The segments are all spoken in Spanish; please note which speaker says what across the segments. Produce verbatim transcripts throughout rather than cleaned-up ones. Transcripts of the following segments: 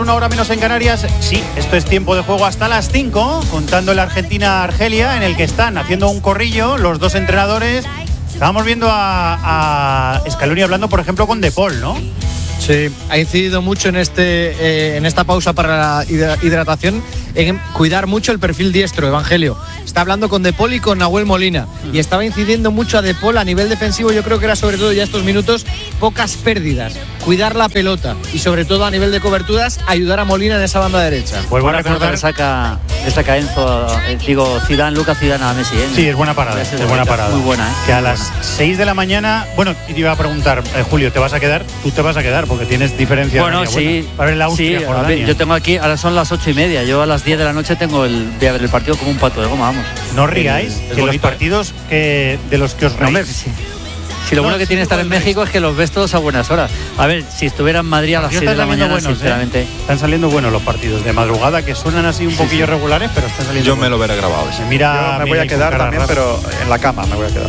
Speaker 1: Una hora menos en Canarias, sí, esto es tiempo de juego hasta las cinco, contando la Argentina-Argelia, en el que están haciendo un corrillo los dos entrenadores. Estábamos viendo a, a Scaloni hablando, por ejemplo, con De Paul, ¿no?
Speaker 2: Sí, ha incidido mucho en este eh, en esta pausa para la hidratación en cuidar mucho el perfil diestro, Evangelio. Está hablando con De Paul y con Nahuel Molina y estaba incidiendo mucho a De Paul a nivel defensivo. Yo creo que era sobre todo ya estos minutos pocas pérdidas, cuidar la pelota y sobre todo a nivel de coberturas ayudar a Molina en esa banda derecha.
Speaker 3: Pues buena pelota le saca, le saca Enzo, eh, digo Zidane, Lucas Zidane a Messi, ¿eh?
Speaker 1: Sí, es buena parada, es, es buena parada.
Speaker 3: Muy buena, ¿eh?
Speaker 1: Que a
Speaker 3: muy
Speaker 1: las
Speaker 3: buena.
Speaker 1: seis de la mañana, bueno, te iba a preguntar, eh, Julio, ¿te vas a quedar? Tú te vas a quedar porque tienes diferencia.
Speaker 3: Bueno, sí.
Speaker 1: Para ver la Austria,
Speaker 3: sí,
Speaker 1: Jordania.
Speaker 3: Ver, yo tengo aquí, ahora son las ocho y media, yo a las diez de la noche tengo el, voy a ver el partido como un pato de goma, vamos.
Speaker 1: No ríais,
Speaker 3: es
Speaker 1: que
Speaker 3: bonito,
Speaker 1: los partidos que, de los que os reís.
Speaker 3: No, sí. Si lo
Speaker 1: no,
Speaker 3: bueno que
Speaker 1: sí,
Speaker 3: tiene estar en México es que los ves todos a buenas horas. A ver, si estuviera en Madrid a las seis de la mañana,
Speaker 1: buenos,
Speaker 3: sinceramente.
Speaker 1: ¿eh? Están saliendo buenos los partidos de madrugada, que suenan así un poquillo sí, sí. regulares, pero están saliendo
Speaker 4: Yo
Speaker 1: buenos.
Speaker 4: me lo veré grabado.
Speaker 1: Se mira,
Speaker 5: Yo me voy a quedar también, rara. pero en la cama me voy a quedar.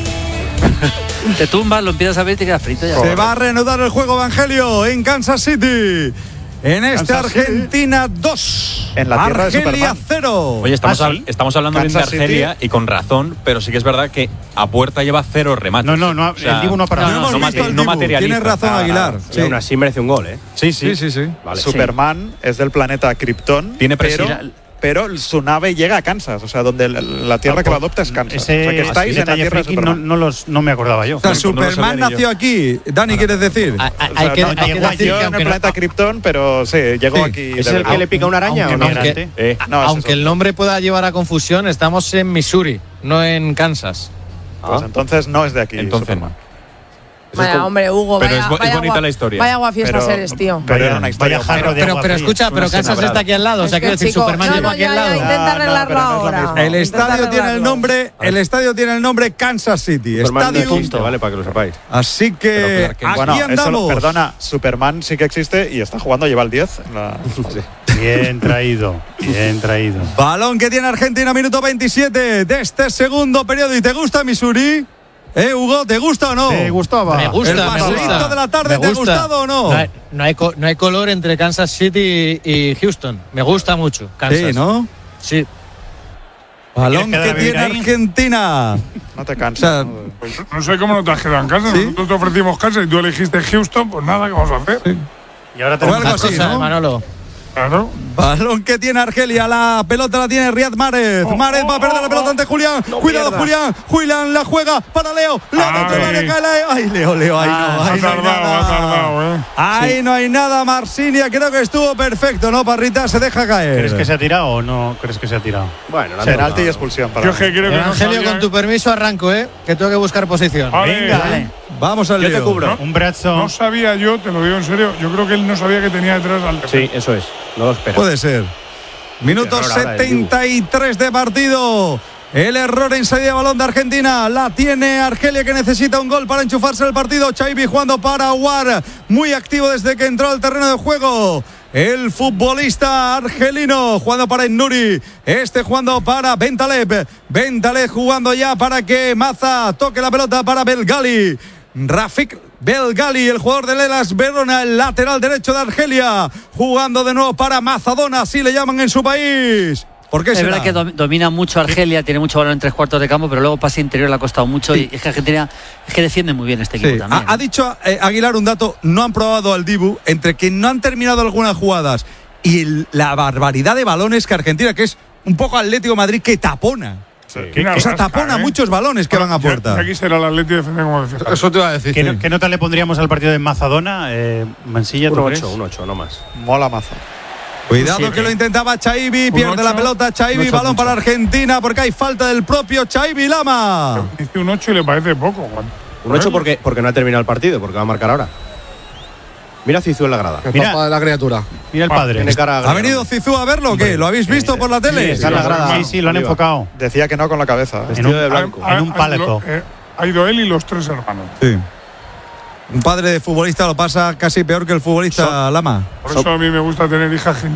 Speaker 3: Te tumbas, lo empiezas a ver y te quedas frito. Ya
Speaker 6: Se va a reanudar el juego, Evangelio, en Kansas City. En esta Argentina dos,
Speaker 5: en la tierra
Speaker 6: Argelia
Speaker 5: de Superman.
Speaker 6: cero.
Speaker 4: Oye, estamos,
Speaker 1: ¿Ah,
Speaker 4: al,
Speaker 1: sí?
Speaker 4: estamos hablando bien de Argelia y con razón, pero sí que es verdad que a puerta lleva cero remates.
Speaker 1: No, no, no, o sea, el Dibu no para
Speaker 6: no,
Speaker 1: nada.
Speaker 6: no,
Speaker 4: no,
Speaker 6: no,
Speaker 4: mate,
Speaker 6: no
Speaker 4: no materializa.
Speaker 6: Tienes razón, Aguilar.
Speaker 7: Sí. Aún así merece un gol, ¿eh?
Speaker 1: Sí, sí,
Speaker 6: sí, sí. sí.
Speaker 5: Vale. Superman sí. es del planeta Krypton.
Speaker 4: Tiene presión.
Speaker 5: Pero, pero su nave llega a Kansas, o sea, donde la tierra ah, que lo adopta es Kansas.
Speaker 1: Ese,
Speaker 5: o sea, que estáis en la tierra de Superman.
Speaker 1: No, no, los, no me acordaba yo.
Speaker 6: O sea, Superman no nació aquí. Dani, ¿quieres decir?
Speaker 5: A, a, o sea, hay que, no, hay que decir que en el planeta no, Krypton, pero sí, llegó sí. aquí.
Speaker 7: ¿Es el que le pica una araña
Speaker 2: aunque,
Speaker 7: o no?
Speaker 2: Aunque,
Speaker 5: eh, no
Speaker 2: aunque el nombre pueda llevar a confusión, estamos en Missouri, no en Kansas.
Speaker 5: Pues ah. entonces no es de aquí.
Speaker 4: Entonces
Speaker 5: Superman.
Speaker 8: Vaya, hombre, Hugo,
Speaker 4: pero
Speaker 8: vaya,
Speaker 4: es, bo-
Speaker 8: vaya
Speaker 4: es bonita
Speaker 8: agua,
Speaker 4: la historia.
Speaker 8: Vaya guafiestas
Speaker 5: pero,
Speaker 8: eres, tío.
Speaker 5: Pero era una historia.
Speaker 1: Vaya jarro de
Speaker 2: pero,
Speaker 1: agua
Speaker 2: pero
Speaker 1: fría.
Speaker 2: escucha, pero Kansas está aquí al lado. O sea, quiero decir,
Speaker 8: chico,
Speaker 2: Superman
Speaker 8: no,
Speaker 2: lleva
Speaker 8: no,
Speaker 2: aquí al
Speaker 8: ya,
Speaker 2: lado.
Speaker 8: ya, intenta arreglarlo
Speaker 5: no, no,
Speaker 8: ahora.
Speaker 5: no
Speaker 6: el estadio tiene el nombre, el estadio tiene el nombre Kansas City.
Speaker 7: Superman
Speaker 6: Estadio.
Speaker 7: no existe, vale, para que lo sepáis.
Speaker 6: Así que
Speaker 5: Pero,
Speaker 6: aquí
Speaker 5: bueno,
Speaker 6: andamos.
Speaker 5: Eso, perdona, Superman sí que existe y está jugando, lleva el diez. En la... sí.
Speaker 1: Bien traído, bien traído.
Speaker 6: Balón que tiene Argentina, minuto veintisiete de este segundo periodo. ¿Y te gusta Missouri? ¿Eh, Hugo? ¿Te gusta o no?
Speaker 1: ¿Te gustaba?
Speaker 2: Me gusta,
Speaker 6: ¿El
Speaker 2: me
Speaker 6: paseíto
Speaker 2: gusta.
Speaker 6: de la tarde
Speaker 2: Me
Speaker 6: te ha
Speaker 2: gusta.
Speaker 6: gustado o no?
Speaker 2: No hay, no, hay, no hay color entre Kansas City y Houston. Me gusta mucho Kansas.
Speaker 6: Sí, ¿no?
Speaker 2: Sí.
Speaker 6: Balón que
Speaker 1: ¿Quieres
Speaker 6: tiene
Speaker 1: ahí?
Speaker 6: Argentina.
Speaker 5: No te cansas.
Speaker 6: O sea,
Speaker 5: ¿no?
Speaker 9: Pues no sé cómo no te has quedado en casa.
Speaker 6: ¿Sí?
Speaker 9: Nosotros te ofrecimos casa y tú elegiste Houston, pues nada, ¿qué vamos a hacer?
Speaker 6: Sí.
Speaker 1: Y ahora
Speaker 6: O
Speaker 1: tenemos
Speaker 6: algo
Speaker 2: Una
Speaker 6: así,
Speaker 2: cosa,
Speaker 6: ¿no?
Speaker 2: Manolo.
Speaker 9: Claro.
Speaker 6: Balón que tiene Argelia, la pelota la tiene Riyad Mahrez.
Speaker 9: Oh,
Speaker 6: Mahrez
Speaker 9: oh,
Speaker 6: va a perder
Speaker 9: oh,
Speaker 6: la pelota
Speaker 9: oh.
Speaker 6: ante Julián.
Speaker 7: No
Speaker 6: Cuidado,
Speaker 7: pierdas.
Speaker 6: Julián. Julián la juega para Leo. Leo dentro del
Speaker 9: Ay.
Speaker 6: área, cae Leo. Ay, Leo, Leo, ahí no,
Speaker 9: Ha
Speaker 6: ahí no hay
Speaker 9: tardado, ha
Speaker 6: nada.
Speaker 9: tardado, ¿eh?
Speaker 6: Ahí no hay nada, Marsinia. Creo que estuvo perfecto, ¿no, Parrita? Se deja caer.
Speaker 1: ¿Crees que se ha tirado o no crees que se ha tirado?
Speaker 7: Bueno, la
Speaker 5: Penalti y
Speaker 7: toma.
Speaker 5: expulsión para
Speaker 9: Yo es que creo que no
Speaker 2: Evangelio,
Speaker 9: sabía-
Speaker 2: con tu permiso arranco, ¿eh? Que tengo que buscar posición.
Speaker 9: Vale.
Speaker 1: Venga,
Speaker 3: Vale.
Speaker 6: Vamos al
Speaker 7: Yo
Speaker 6: Leo.
Speaker 7: te cubro.
Speaker 9: ¿No?
Speaker 1: un brazo.
Speaker 9: No sabía yo, te lo digo en serio, yo creo que él no sabía que tenía detrás al
Speaker 7: Sí, eso es. No lo espero.
Speaker 6: Puede ser. Minuto
Speaker 7: Qué error ahora del
Speaker 6: setenta y tres de partido. El error en salida de balón de Argentina. La tiene Argelia, que necesita un gol para enchufarse el partido. Chaibi jugando para Aouar. Muy activo desde que entró al terreno de juego. El futbolista argelino jugando para Ennuri. Este jugando para Bentaleb. Bentaleb jugando ya para que Maza toque la pelota para Belgali. Rafik Belgali, el jugador del Hellas Verona, el lateral derecho de Argelia, jugando de nuevo para Mazadona, así le llaman en su país. ¿Por qué
Speaker 3: Es
Speaker 6: será?
Speaker 3: verdad que dom- domina mucho Argelia, tiene mucho balón en tres cuartos de campo, pero luego pase interior le ha costado mucho.
Speaker 6: Sí.
Speaker 3: Y es que Argentina es que defiende muy bien este equipo
Speaker 6: Sí.
Speaker 3: también.
Speaker 6: Ha, ha dicho eh, Aguilar un dato, no han probado al Dibu, entre que no han terminado algunas jugadas y el- la barbaridad de balones que Argentina, que es un poco Atlético de Madrid, que tapona.
Speaker 9: Una
Speaker 6: O sea,
Speaker 9: rasca,
Speaker 6: tapona
Speaker 9: ¿eh?
Speaker 6: muchos balones que van a
Speaker 9: Ya-
Speaker 6: puerta.
Speaker 9: Aquí será el Atleti defender como defensa.
Speaker 6: Eso te iba a decir.
Speaker 1: ¿Qué, no- qué nota le pondríamos al partido de Mazadona? Eh, Mansilla, ¿tú
Speaker 7: Un
Speaker 1: crees?
Speaker 7: ocho, un ocho, no más.
Speaker 5: Mola mazo.
Speaker 6: Cuidado
Speaker 9: siete.
Speaker 6: que lo intentaba Chaibi,
Speaker 9: Un
Speaker 6: pierde la
Speaker 9: ocho.
Speaker 6: pelota Chaibi,
Speaker 9: Un ocho,
Speaker 6: balón
Speaker 9: mucho.
Speaker 6: para Argentina porque hay falta del propio Chaibi Lama.
Speaker 9: Dice un ocho y le parece poco. Juan.
Speaker 7: Un ocho porque, porque no ha terminado el partido, porque va a marcar ahora. Mira a Zizou en la grada.
Speaker 1: Mira,
Speaker 10: de la criatura.
Speaker 1: mira el
Speaker 9: Ah,
Speaker 1: padre.
Speaker 7: Tiene cara
Speaker 6: ¿Ha venido Zizou a verlo o qué? ¿Lo habéis visto por la tele?
Speaker 7: está en la grada.
Speaker 1: Sí, sí, lo han
Speaker 7: Arriba.
Speaker 1: enfocado.
Speaker 5: Decía que no con la cabeza. ¿eh?
Speaker 7: Vestido
Speaker 1: en un-
Speaker 7: de blanco.
Speaker 9: Ha-
Speaker 1: en un
Speaker 9: ha-
Speaker 1: pálaco.
Speaker 9: Ha ido, eh, ha ido él y los tres hermanos.
Speaker 6: Sí. Un padre de futbolista lo pasa casi peor que el futbolista Lama.
Speaker 9: Por eso a mí me gusta tener hijas. gen-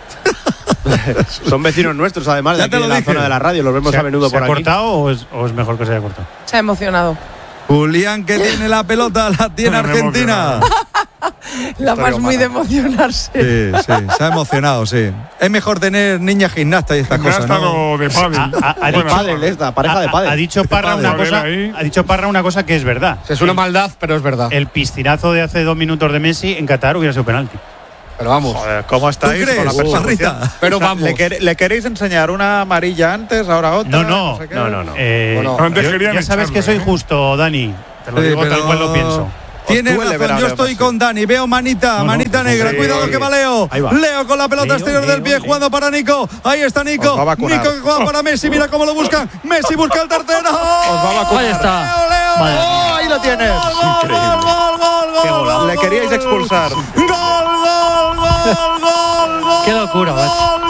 Speaker 7: Son vecinos nuestros, además, de
Speaker 6: Ya
Speaker 7: aquí
Speaker 6: te
Speaker 7: de
Speaker 6: lo
Speaker 7: la
Speaker 6: dije.
Speaker 7: zona de la radio. Los vemos
Speaker 1: ¿Se
Speaker 7: a
Speaker 1: ha,
Speaker 7: menudo
Speaker 1: se
Speaker 7: por
Speaker 1: ha
Speaker 7: aquí.
Speaker 1: cortado o es, o es mejor que se haya cortado?
Speaker 8: Se ha emocionado.
Speaker 6: Julián que tiene la pelota, la tiene
Speaker 9: Me he
Speaker 6: Argentina.
Speaker 8: La más muy de emocionarse.
Speaker 6: Sí, sí, se ha emocionado, sí. Es mejor tener niña gimnasta y estas cosas, ¿no?
Speaker 9: de pádel.
Speaker 1: Ha, ha- ha
Speaker 2: De
Speaker 1: dicho,
Speaker 2: pádel, esta pareja de
Speaker 1: ha-
Speaker 2: pádel.
Speaker 1: ha dicho Parra
Speaker 6: De
Speaker 1: una
Speaker 9: pádel
Speaker 1: cosa.
Speaker 9: ahí.
Speaker 1: Ha dicho Parra una cosa que es verdad.
Speaker 10: Es una maldad, pero es verdad.
Speaker 1: El piscinazo de hace dos minutos de Messi en Qatar hubiera sido penalti.
Speaker 10: Pero vamos.
Speaker 5: Joder, ¿cómo estáis
Speaker 6: crees,
Speaker 5: con la persecución?
Speaker 6: Parrita?
Speaker 10: Pero
Speaker 5: O sea,
Speaker 10: vamos.
Speaker 5: ¿le, quer- le queréis enseñar una amarilla antes, ahora otra?
Speaker 1: No, no.
Speaker 5: sé qué?
Speaker 7: No, no, no.
Speaker 1: Eh,
Speaker 10: Bueno,
Speaker 9: antes
Speaker 1: yo-
Speaker 9: querían
Speaker 1: ya sabes que
Speaker 9: echarle,
Speaker 1: soy
Speaker 9: ¿eh?
Speaker 1: justo, Dani. Te lo
Speaker 6: Sí,
Speaker 1: digo tal
Speaker 6: pero-
Speaker 1: cual lo pienso.
Speaker 6: Tienes
Speaker 5: Os duele ver
Speaker 6: razón,
Speaker 5: a
Speaker 6: yo
Speaker 5: Leo
Speaker 6: estoy
Speaker 5: Messi.
Speaker 6: con Dani. Veo manita,
Speaker 1: no,
Speaker 6: manita negra.
Speaker 5: sí,
Speaker 6: Cuidado
Speaker 5: sí.
Speaker 6: que va Leo.
Speaker 7: Ahí va.
Speaker 6: Leo con la pelota
Speaker 1: Leo,
Speaker 6: exterior del
Speaker 1: Leo,
Speaker 6: pie,
Speaker 1: Leo.
Speaker 6: jugando para Nico. Ahí está Nico.
Speaker 5: Os va a vacunar.
Speaker 6: Nico que juega para Messi. Mira cómo lo buscan. Messi busca el tercero.
Speaker 3: Ahí está.
Speaker 6: Leo, Leo.
Speaker 3: Madre mía.
Speaker 6: ¡Oh, ahí lo tienes! Gol, gol, gol, gol, gol,
Speaker 5: Qué
Speaker 6: gol,
Speaker 5: golazo.
Speaker 6: gol,
Speaker 5: Le queríais
Speaker 6: gol,
Speaker 5: expulsar.
Speaker 6: Gol, gol, gol, gol, gol.
Speaker 3: Qué locura, macho.
Speaker 6: Gol,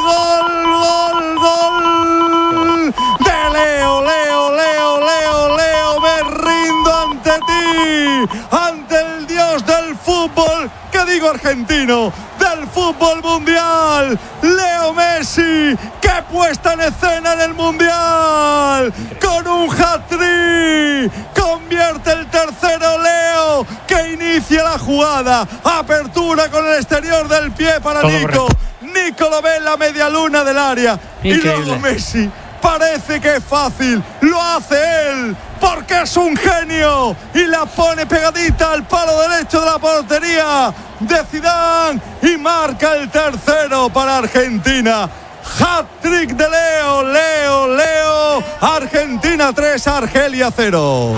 Speaker 6: gol, gol, gol. De Leo, Leo, Leo, Leo, Leo. Me rindo ante ti. Ante el dios del fútbol. ¿Qué digo argentino? Del fútbol mundial. Leo Messi. ¡Qué puesta en escena en el mundial! Con un hat-trick. Convierte el tercero Leo. Que inicia la jugada. Apertura con el exterior del pie para
Speaker 1: Todo
Speaker 6: Nico.
Speaker 1: correcto.
Speaker 6: Nico lo ve en la media luna del área. Y
Speaker 3: Increíble.
Speaker 6: luego Messi. Parece que es fácil, lo hace él, porque es un genio y la pone pegadita al palo derecho de la portería de Zidane y marca el tercero para Argentina. Hat-trick de Leo, Leo, Leo. Argentina tres, Argelia cero.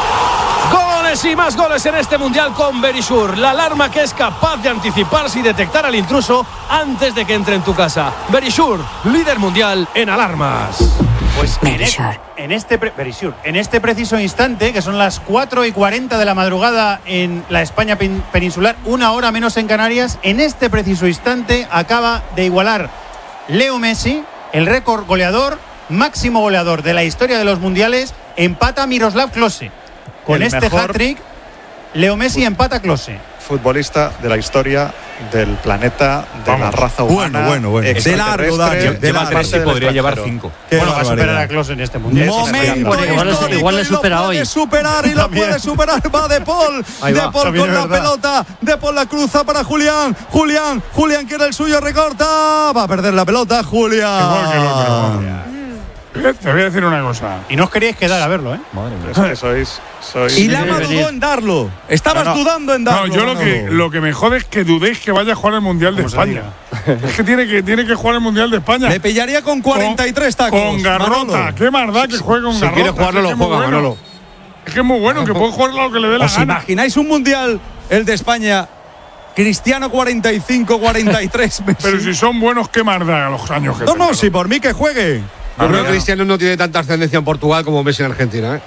Speaker 11: Goles y más goles en este mundial con Verisure, la alarma que es capaz de anticiparse y detectar al intruso antes de que entre en tu casa. Verisure, líder mundial en alarmas.
Speaker 1: Pues en, e- en este pre- Verisure, en este preciso instante, que son las cuatro y cuarenta de la madrugada en la España pen- peninsular, una hora menos en Canarias, en este preciso instante acaba de igualar Leo Messi, el récord goleador, máximo goleador de la historia de los mundiales, empata Miroslav Klose. Con
Speaker 5: El
Speaker 1: este
Speaker 5: mejor
Speaker 1: hat-trick, Leo Messi empata a Klose.
Speaker 5: Futbolista de la historia del planeta, de
Speaker 9: Vamos.
Speaker 5: la raza
Speaker 6: Bueno,
Speaker 5: humana.
Speaker 6: bueno, bueno. De largo, Dani,
Speaker 5: extraterrestre,
Speaker 6: de
Speaker 4: Lleva
Speaker 6: largo.
Speaker 4: tres y
Speaker 5: del
Speaker 4: podría llevar
Speaker 5: extranjero.
Speaker 4: cinco.
Speaker 6: Qué
Speaker 1: Bueno, va a
Speaker 6: barbaridad.
Speaker 1: superar a Klose en este mundial.
Speaker 6: Momento
Speaker 3: Igual le-
Speaker 6: histórico
Speaker 3: igual le
Speaker 6: y
Speaker 3: supera
Speaker 6: lo puede
Speaker 3: hoy.
Speaker 6: superar y lo
Speaker 1: También.
Speaker 6: puede superar. Va De Paul.
Speaker 7: Ahí
Speaker 6: De
Speaker 7: va.
Speaker 6: Paul
Speaker 1: También
Speaker 6: con
Speaker 1: es
Speaker 6: la
Speaker 1: verdad.
Speaker 6: pelota. De Paul la cruza para Julián. Julián. Julián quiere el suyo. Recorta. Va a perder la pelota.
Speaker 9: Igual que el otro.
Speaker 6: Julián.
Speaker 9: Eh, Te voy a decir una cosa.
Speaker 1: Y no os queríais quedar a verlo, ¿eh?
Speaker 4: Madre mía.
Speaker 5: Es que sois, sois
Speaker 6: Y Lama dudó en darlo. Estabas
Speaker 5: No, no.
Speaker 6: dudando en
Speaker 9: No,
Speaker 6: darlo.
Speaker 9: yo lo que,
Speaker 6: Manolo.
Speaker 9: lo que me jode es que dudéis que vaya a jugar el Mundial de
Speaker 1: Como se
Speaker 9: España. Es que tiene que, tiene que jugar el Mundial de España.
Speaker 6: Le pillaría con cuarenta y tres tacos.
Speaker 9: Con Garrota.
Speaker 6: Manolo.
Speaker 9: Qué más da que juegue con
Speaker 10: Si
Speaker 9: Garrota.
Speaker 10: quiere jugarlo,
Speaker 9: Es
Speaker 10: lo
Speaker 9: que es muy
Speaker 10: juega,
Speaker 9: bueno.
Speaker 10: Manolo.
Speaker 9: Es que es muy bueno, que puede jugar lo que le dé la
Speaker 6: ¿Os
Speaker 9: gana.
Speaker 6: imagináis un mundial, el de España? Cristiano cuarenta y cinco, cuarenta y tres. Messi.
Speaker 9: Pero si son buenos, qué más da a los años que
Speaker 6: No, no,
Speaker 9: tengan.
Speaker 6: si por mí que juegue.
Speaker 10: Yo creo
Speaker 9: Ah,
Speaker 10: que Cristiano no tiene tanta ascendencia en Portugal como Messi en Argentina, ¿eh?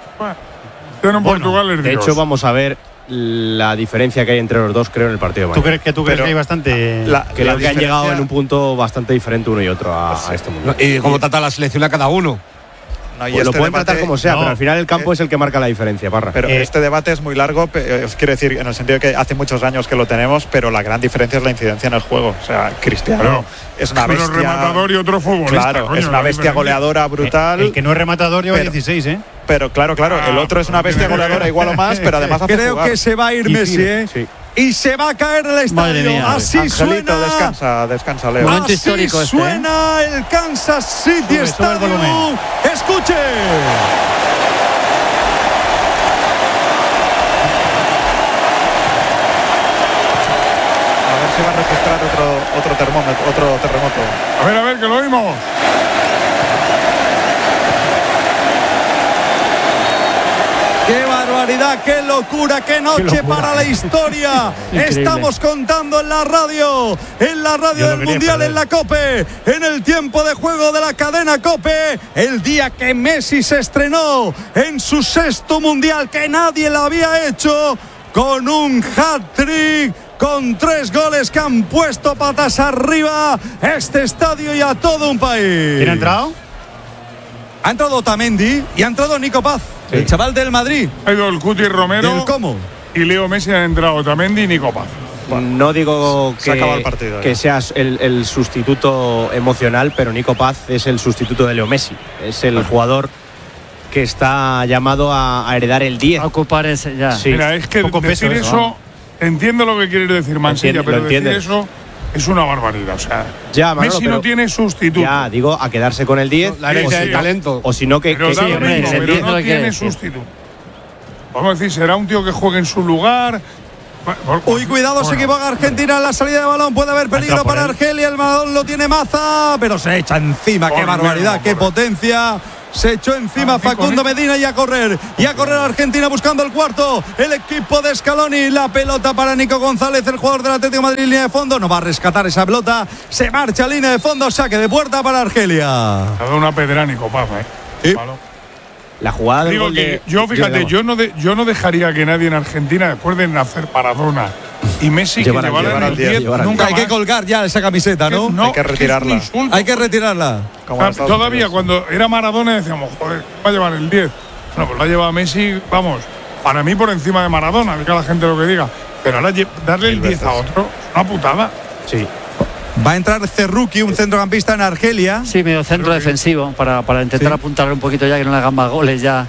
Speaker 9: Cristiano en Portugal es
Speaker 7: De
Speaker 9: Dios.
Speaker 7: hecho, vamos a ver la diferencia que hay entre los dos, creo, en el partido de
Speaker 1: ¿Tú
Speaker 7: mañana.
Speaker 1: crees que tú crees
Speaker 5: Pero
Speaker 1: que hay bastante?
Speaker 5: la-
Speaker 7: Creo
Speaker 5: la
Speaker 7: que han llegado
Speaker 5: diferencia-
Speaker 7: en un punto bastante diferente uno y otro a, a este mundo.
Speaker 10: Y cómo trata la selección a cada uno.
Speaker 5: No, y
Speaker 7: Pues lo
Speaker 5: este
Speaker 7: pueden
Speaker 5: debate-
Speaker 7: tratar como sea,
Speaker 1: no,
Speaker 7: pero al final el campo
Speaker 5: eh,
Speaker 7: es el que marca la diferencia, Parra.
Speaker 5: Pero
Speaker 1: Eh,
Speaker 5: este debate es muy largo, pe- eh, os quiero decir, en el sentido de que hace muchos años que lo tenemos, pero la gran diferencia es la incidencia en el juego. O sea, Cristiano
Speaker 9: Claro.
Speaker 5: es una
Speaker 9: Uno es
Speaker 5: bestia.
Speaker 9: rematador y otro futbolista.
Speaker 5: Claro,
Speaker 9: coño,
Speaker 5: es una
Speaker 9: la
Speaker 5: bestia
Speaker 9: diferencia.
Speaker 5: goleadora brutal.
Speaker 1: El que no es rematador lleva
Speaker 5: Pero-
Speaker 1: dieciséis, ¿eh?
Speaker 5: Pero claro, claro,
Speaker 9: Ah,
Speaker 5: el otro es una
Speaker 9: pero
Speaker 5: bestia
Speaker 9: tiene que ver.
Speaker 5: goleadora igual o más, pero además hace
Speaker 6: Creo
Speaker 5: jugar.
Speaker 6: que se va a ir
Speaker 7: Y
Speaker 6: Messi,
Speaker 7: fine,
Speaker 6: ¿eh?
Speaker 7: sí.
Speaker 6: Y se va a caer el estadio.
Speaker 3: Madre mía.
Speaker 6: Así
Speaker 5: Angelito,
Speaker 6: suena.
Speaker 5: descansa, descansa, Leo.
Speaker 3: Momento
Speaker 6: Así
Speaker 3: histórico este,
Speaker 6: suena el Kansas City
Speaker 1: Sube, sube el
Speaker 6: Stadium.
Speaker 1: volumen.
Speaker 6: Escuche.
Speaker 5: A ver si va a registrar otro, otro termómetro, otro terremoto.
Speaker 9: A ver, a ver, que lo oímos.
Speaker 6: ¡Qué barbaridad! ¡Qué locura! ¡Qué noche para la historia!
Speaker 3: Increíble.
Speaker 6: Estamos contando en la radio, en la radio
Speaker 1: Yo lo
Speaker 6: del
Speaker 1: quería
Speaker 6: Mundial,
Speaker 1: perder.
Speaker 6: en la COPE, en el tiempo de juego de la cadena COPE, el día que Messi se estrenó en su sexto Mundial, que nadie lo había hecho, con un hat-trick, con tres goles que han puesto patas arriba este estadio y a todo un país.
Speaker 1: ¿Quién ha entrado?
Speaker 6: Ha entrado Otamendi y ha entrado Nico Paz, el chaval del Madrid.
Speaker 9: Ha ido el Cuti Romero
Speaker 6: ¿Del cómo?
Speaker 9: y Leo Messi han entrado Otamendi y Nico Paz.
Speaker 7: No digo
Speaker 5: se acaba el
Speaker 7: que,
Speaker 5: partido,
Speaker 7: que
Speaker 5: ya.
Speaker 7: seas el, el sustituto emocional, pero Nico Paz es el sustituto de Leo Messi. Es el jugador que está llamado a, a heredar el diez.
Speaker 3: A ocupar ese ya.
Speaker 7: Sí.
Speaker 9: Mira, es que
Speaker 1: poco peso
Speaker 9: decir
Speaker 1: eso,
Speaker 9: eso,
Speaker 1: vamos.
Speaker 9: entiendo lo que quieres decir, Mansilla,
Speaker 7: Entiende-
Speaker 9: pero
Speaker 7: lo
Speaker 9: decir
Speaker 7: entiendes.
Speaker 9: eso es una barbaridad. O sea,
Speaker 7: Ya, Manolo,
Speaker 9: Messi
Speaker 7: pero-
Speaker 9: no tiene sustituto.
Speaker 7: Ya, digo, a quedarse con el diez.
Speaker 10: La herencia
Speaker 7: o si
Speaker 10: del
Speaker 7: no-
Speaker 10: talento.
Speaker 7: O si no, que.
Speaker 9: Pero
Speaker 7: que
Speaker 9: da
Speaker 7: sí,
Speaker 9: lo
Speaker 7: hombre,
Speaker 9: mismo,
Speaker 7: se
Speaker 9: pero
Speaker 7: entiende
Speaker 9: no
Speaker 7: lo que quiere
Speaker 9: tiene
Speaker 7: decir.
Speaker 9: sustituto. Vamos a decir, será un tío que juegue en su lugar.
Speaker 6: Uy, cuidado, se equivoca Argentina en la salida de balón. Puede haber peligro
Speaker 1: Entra por
Speaker 6: para
Speaker 1: él.
Speaker 6: Argelia. El balón lo tiene Maza, pero se echa encima. ¡Qué
Speaker 9: Por
Speaker 6: barbaridad!
Speaker 9: menos,
Speaker 6: ¡Qué
Speaker 9: por-
Speaker 6: potencia! Se echó encima
Speaker 9: Ah, sí,
Speaker 6: Facundo
Speaker 9: con él.
Speaker 6: Medina y a correr. Y a correr Argentina buscando el cuarto. El equipo de Scaloni. La pelota para Nico González, el jugador del Atlético de Madrid. Línea de fondo. No va a rescatar esa pelota. Se marcha línea de fondo. Saque de puerta para Argelia.
Speaker 9: Ha dado una pedra Nico Paz, ¿eh?
Speaker 6: Sí.
Speaker 9: Palo.
Speaker 7: La jugada del
Speaker 9: Digo
Speaker 7: gol
Speaker 9: que
Speaker 7: de-
Speaker 9: yo, fíjate,
Speaker 7: de-
Speaker 9: yo no, de- yo no dejaría que nadie en Argentina, después de nacer Maradona y Messi,
Speaker 7: Llevar al-
Speaker 9: que llevaran
Speaker 7: llevar
Speaker 9: el
Speaker 7: al diez,
Speaker 9: diez
Speaker 7: llevar al
Speaker 9: nunca
Speaker 6: Hay que
Speaker 9: más.
Speaker 6: colgar ya esa camiseta, ¿no?
Speaker 9: No,
Speaker 5: Hay que
Speaker 9: es es un
Speaker 5: retirarla.
Speaker 9: insulto.
Speaker 6: Hay que retirarla.
Speaker 5: Como
Speaker 9: O sea,
Speaker 5: en Estados
Speaker 9: todavía
Speaker 5: Unidos.
Speaker 9: cuando era Maradona decíamos, joder, va a llevar el diez. No, pues lo ha llevado Messi, vamos, para mí por encima de Maradona, diga la gente lo que diga. Pero ahora lle- darle el
Speaker 5: Mil
Speaker 9: diez a
Speaker 5: veces.
Speaker 9: otro, es una putada.
Speaker 7: Sí.
Speaker 6: Va a entrar Cerruqui, un centrocampista en Argelia.
Speaker 3: Sí, medio centro
Speaker 9: Creo que-
Speaker 3: defensivo para, para intentar
Speaker 6: Sí.
Speaker 3: apuntarle un poquito ya, que no le hagan más goles ya.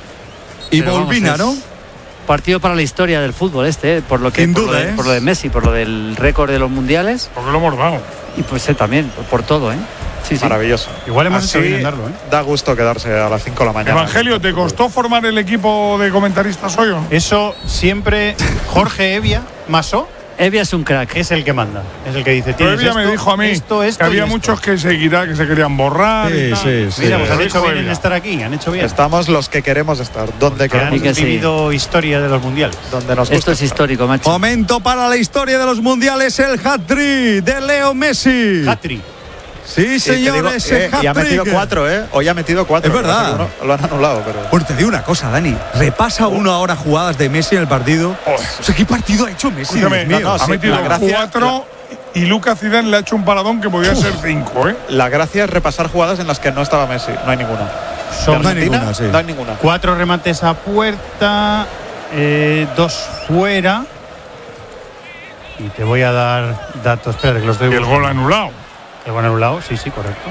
Speaker 6: Y
Speaker 3: Pero vamos,
Speaker 6: Volvina,
Speaker 3: es
Speaker 6: ¿no?
Speaker 3: Partido para la historia del fútbol este, ¿eh? por lo que
Speaker 6: Sin
Speaker 3: por,
Speaker 6: duda,
Speaker 3: lo de,
Speaker 6: ¿eh?
Speaker 3: por lo de Messi, por lo del récord de los mundiales
Speaker 9: Porque lo hemos dado.
Speaker 3: y pues eh, también por, por todo, ¿eh? Sí, sí.
Speaker 5: Maravilloso.
Speaker 1: Igual hemos
Speaker 5: Así
Speaker 1: hecho bien en darlo, ¿eh?
Speaker 5: Da gusto quedarse a las cinco de la mañana.
Speaker 9: Evangelio, ¿te costó formar el equipo de comentaristas hoy o no?
Speaker 1: Eso siempre Jorge Evia Masó
Speaker 3: Evia es un crack.
Speaker 1: es el que manda, es el que dice.
Speaker 9: Pero
Speaker 1: "Tienes
Speaker 9: ella me
Speaker 1: esto,
Speaker 9: dijo a mí
Speaker 1: esto, esto
Speaker 9: que
Speaker 1: y
Speaker 9: había
Speaker 1: esto".
Speaker 9: muchos que seguirá, que se querían borrar.
Speaker 6: Sí,
Speaker 9: y tal.
Speaker 6: sí, sí.
Speaker 1: Mira, pues han
Speaker 9: Lo
Speaker 1: hecho
Speaker 9: dijo
Speaker 1: bien en
Speaker 9: ella.
Speaker 1: estar aquí, han hecho bien.
Speaker 5: Estamos los que queremos estar, donde
Speaker 1: Que han
Speaker 5: queremos,
Speaker 3: Y que sí.
Speaker 1: vivido historia de los mundiales.
Speaker 5: donde nos
Speaker 3: Esto
Speaker 5: gusta
Speaker 3: es
Speaker 5: estar.
Speaker 3: histórico, macho.
Speaker 6: Momento para la historia de los mundiales, el hat-trick de Leo Messi.
Speaker 1: Hatri.
Speaker 6: Sí,
Speaker 5: Sí, te
Speaker 6: señor,
Speaker 5: digo,
Speaker 6: ese
Speaker 5: eh, y ha metido
Speaker 6: hat-trick.
Speaker 5: cuatro, ¿eh? Hoy ha metido cuatro.
Speaker 6: Es verdad.
Speaker 5: Lo que pasa es que uno lo han anulado, pero.
Speaker 6: Bueno, te digo una cosa, Dani. Repasa uno ahora jugadas de Messi en el partido.
Speaker 9: Joder.
Speaker 6: O sea, ¿qué partido ha hecho Messi?
Speaker 9: Escúchame,
Speaker 6: Dios mío.
Speaker 5: no,
Speaker 9: ha
Speaker 5: sí,
Speaker 9: metido
Speaker 5: la gracia-
Speaker 9: cuatro y Lucas Zidane le ha hecho un paradón que podía ser cinco, ¿eh?
Speaker 5: La gracia es repasar jugadas en las que no estaba Messi. No hay ninguna.
Speaker 1: Son
Speaker 5: De Argentina,
Speaker 6: ninguna, sí.
Speaker 5: No hay ninguna.
Speaker 1: cuatro remates a puerta, eh, dos fuera. Y te voy a dar datos. Espera, que los doy.
Speaker 9: Y el gol anulado.
Speaker 1: El gol anulado, sí, sí, correcto.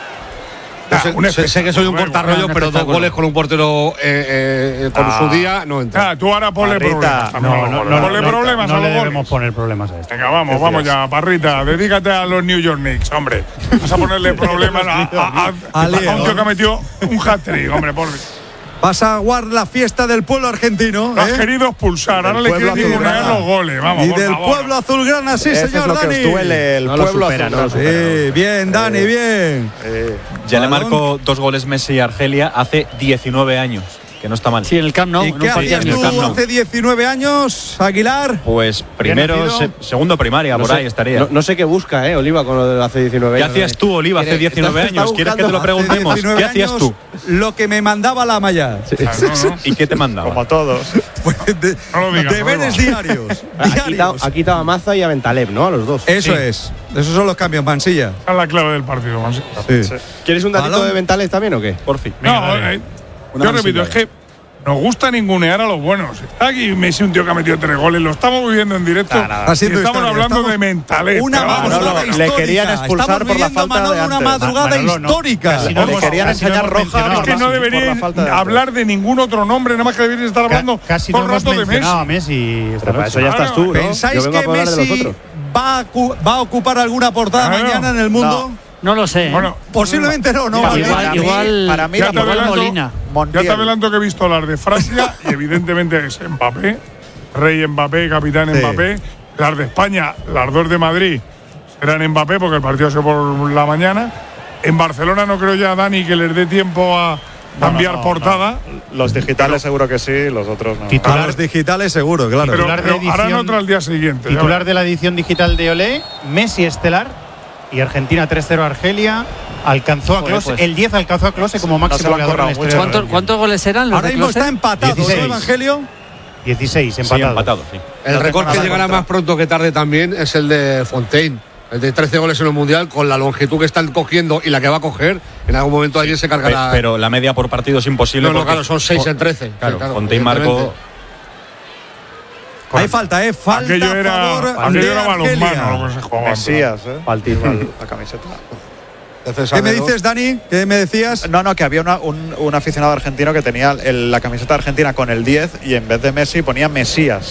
Speaker 10: Yo
Speaker 9: Ah,
Speaker 10: sé,
Speaker 9: un
Speaker 10: sé- sé que soy un
Speaker 9: espectáculo,
Speaker 10: cortarrollo,
Speaker 3: bueno,
Speaker 10: pero dos
Speaker 3: protocolo.
Speaker 10: goles con un portero eh, eh, con
Speaker 5: Ah.
Speaker 10: su día no entra.
Speaker 9: Ah, tú ahora ponle
Speaker 5: Parrita.
Speaker 9: problemas. también a los goles. ponle problemas
Speaker 1: no
Speaker 9: a
Speaker 1: le
Speaker 9: los
Speaker 1: debemos
Speaker 9: goles.
Speaker 1: poner problemas a esto.
Speaker 9: Venga, vamos, vamos ya, Parrita. Dedícate a los New York Knicks, hombre. Vas a ponerle problemas a, a- a-
Speaker 6: A Leo.
Speaker 9: a un tío que ha metido un hat-trick, hombre, por
Speaker 6: Vas a aguar la fiesta del pueblo argentino.
Speaker 9: Lo has
Speaker 6: ¿eh?
Speaker 9: querido expulsar, ahora
Speaker 5: Del
Speaker 9: le
Speaker 5: pueblo
Speaker 9: quieres ningunear
Speaker 5: azulgrana.
Speaker 9: los goles. Vamos,
Speaker 6: Y
Speaker 9: por
Speaker 6: del
Speaker 9: favor.
Speaker 6: pueblo azulgrana, sí,
Speaker 5: Eso
Speaker 6: señor
Speaker 5: es lo que
Speaker 6: Dani.
Speaker 5: os duele, el
Speaker 7: No lo
Speaker 5: pueblo
Speaker 7: supera, no lo
Speaker 5: azulgrana.
Speaker 7: supera.
Speaker 6: Sí, bien, Dani, bien.
Speaker 5: Eh,
Speaker 4: Ya le
Speaker 6: Balón.
Speaker 4: marcó dos goles Messi a Argelia hace diecinueve años, que no está mal.
Speaker 3: Sí, en el Camp Nou.
Speaker 6: ¿Y
Speaker 3: en un
Speaker 6: qué
Speaker 3: partido
Speaker 6: hacías
Speaker 3: en el
Speaker 6: tú
Speaker 3: Camp Nou.
Speaker 6: hace diecinueve años, Aguilar?
Speaker 4: Pues primero,
Speaker 1: nacido?
Speaker 4: se- segundo primaria,
Speaker 7: No
Speaker 4: por
Speaker 7: sé,
Speaker 4: ahí estaría.
Speaker 7: No, no sé qué busca, ¿eh, Oliva, con lo de hace diecinueve
Speaker 4: ¿Qué
Speaker 7: años?
Speaker 4: hacías tú, Oliva, hace
Speaker 7: ¿Quieres-
Speaker 4: diecinueve
Speaker 7: está- está
Speaker 4: años? ¿Quieres que te lo
Speaker 7: buscando?
Speaker 6: Hace
Speaker 4: preguntemos?
Speaker 6: diecinueve
Speaker 4: ¿Qué hacías
Speaker 6: años,
Speaker 4: tú?
Speaker 6: Lo que me mandaba la malla.
Speaker 9: Ah, no, no.
Speaker 4: ¿Y qué te mandaba?
Speaker 5: como todos.
Speaker 6: Pues de-
Speaker 9: No lo digas,
Speaker 6: deberes
Speaker 9: no lo
Speaker 6: diarios.
Speaker 7: Ha quitado,
Speaker 6: diarios.
Speaker 7: ha quitado a Maza y a Bentaleb, ¿no? A los dos.
Speaker 6: Eso es. Esos son los cambios, Mansilla.
Speaker 9: Esa es la clave del partido, man.
Speaker 6: Sí.
Speaker 5: Sí.
Speaker 7: ¿Quieres un datito
Speaker 6: Balón.
Speaker 7: de Bentaleb también o qué?
Speaker 4: Por fin.
Speaker 9: No,
Speaker 1: dale.
Speaker 9: eh,
Speaker 4: Una
Speaker 9: yo repito,
Speaker 4: mansilla.
Speaker 9: es que nos gusta ningunear a los buenos. Está aquí Messi, un tío que ha metido tres goles, lo estamos viviendo en directo.
Speaker 5: Nada, nada.
Speaker 9: Y
Speaker 6: Haciendo
Speaker 9: estamos
Speaker 6: historia.
Speaker 9: hablando
Speaker 6: Estamos-
Speaker 9: de mentalidad.
Speaker 6: Una
Speaker 9: Vamos,
Speaker 6: madrugada
Speaker 5: Manolo, le
Speaker 6: histórica.
Speaker 5: querían expulsar
Speaker 6: Estamos
Speaker 5: por la
Speaker 6: viviendo,
Speaker 5: falta de
Speaker 6: Manolo, una
Speaker 5: antes.
Speaker 6: madrugada
Speaker 1: Manolo, no.
Speaker 6: histórica.
Speaker 1: Casi
Speaker 5: Le
Speaker 1: no hemos-
Speaker 5: querían
Speaker 1: casi no
Speaker 5: enseñar
Speaker 1: hemos
Speaker 5: roja.
Speaker 1: mencionado
Speaker 9: Es que no
Speaker 5: por la
Speaker 9: deberíais
Speaker 5: falta de antes.
Speaker 9: hablar de ningún otro nombre, nada más que deberíais estar hablando
Speaker 1: Ca- Casi
Speaker 9: todo
Speaker 1: no
Speaker 9: el
Speaker 1: hemos
Speaker 9: rato de
Speaker 1: mencionado a
Speaker 9: Messi.
Speaker 1: Messi. esta
Speaker 7: Pero para
Speaker 1: noche.
Speaker 7: eso ya estás tú, ¿no?
Speaker 6: ¿Pensáis
Speaker 7: Yo vengo
Speaker 6: que
Speaker 7: a hablar de los
Speaker 6: Messi
Speaker 7: otros.
Speaker 6: va a, cu- va a ocupar alguna portada
Speaker 9: Claro.
Speaker 6: mañana en el mundo?
Speaker 3: No lo sé. ¿eh?
Speaker 9: Bueno,
Speaker 6: Posiblemente no, no.
Speaker 5: Para mí-
Speaker 3: igual,
Speaker 5: para mí-
Speaker 3: igual,
Speaker 5: para mí
Speaker 9: ya
Speaker 5: la
Speaker 9: te
Speaker 3: igual
Speaker 9: adelanto,
Speaker 3: Molina.
Speaker 9: ya
Speaker 5: Montiel.
Speaker 9: te adelanto que he visto las de Francia y evidentemente es Mbappé, Rey Mbappé, capitán
Speaker 6: Sí.
Speaker 9: Mbappé. Las de España, las dos de Madrid, serán Mbappé porque el partido se por la mañana. En Barcelona no creo ya, Dani, que les dé tiempo a
Speaker 5: No,
Speaker 9: cambiar
Speaker 5: no, no,
Speaker 9: portada.
Speaker 5: Los digitales seguro que sí, los otros no.
Speaker 6: A
Speaker 1: Titular,
Speaker 6: los digitales seguro, claro.
Speaker 9: Pero,
Speaker 1: Titular de
Speaker 9: pero harán
Speaker 1: edición-
Speaker 9: otra al día siguiente. ya
Speaker 1: titular
Speaker 9: verás.
Speaker 1: de la edición digital de Olé, Messi estelar y Argentina tres cero a Argelia. Alcanzó a
Speaker 3: Joder,
Speaker 1: Klose,
Speaker 3: pues.
Speaker 1: el diez alcanzó a Klose como
Speaker 5: No se
Speaker 1: máximo
Speaker 5: lo han
Speaker 1: goleador en la
Speaker 5: currado
Speaker 1: historia
Speaker 5: mucho.
Speaker 1: del
Speaker 3: ¿Cuántos,
Speaker 1: Mundial.
Speaker 3: ¿Cuántos goles eran los
Speaker 6: Ahora
Speaker 3: de
Speaker 6: mismo
Speaker 3: Klose?
Speaker 6: está empatado, ¿no,
Speaker 1: dieciséis.
Speaker 6: Evangelio?
Speaker 1: dieciséis,
Speaker 4: Sí,
Speaker 1: empatado.
Speaker 4: empatado, sí.
Speaker 10: El
Speaker 5: No
Speaker 10: récord
Speaker 5: tengo
Speaker 10: que
Speaker 5: nada
Speaker 10: llegará
Speaker 5: contra.
Speaker 10: más pronto que tarde también es el de Fontaine. El de trece goles en el Mundial, con la longitud que están cogiendo y la que va a coger, en algún momento alguien se
Speaker 4: Pe-
Speaker 10: cargará.
Speaker 4: Pero la media por partido es imposible.
Speaker 10: no, no,
Speaker 4: porque-
Speaker 10: claro, son seis en trece.
Speaker 4: Claro,
Speaker 10: Sí,
Speaker 4: Fontaine marcó.
Speaker 10: evidentemente.
Speaker 6: Hay falta, ¿eh? Falta
Speaker 9: Aquello
Speaker 6: a
Speaker 9: era,
Speaker 6: favor
Speaker 9: aquello
Speaker 6: de
Speaker 9: era balonmano
Speaker 6: Argelia.
Speaker 9: lo que se jugaba.
Speaker 5: Mesías, ¿eh?
Speaker 7: Faltito.
Speaker 5: La camiseta.
Speaker 10: De César
Speaker 6: ¿Qué me
Speaker 10: Dedo.
Speaker 6: dices, Dani? ¿Qué me decías?
Speaker 5: No, no, que había una- un, un aficionado argentino que tenía el- la camiseta argentina con el diez y en vez de Messi ponía Mesías.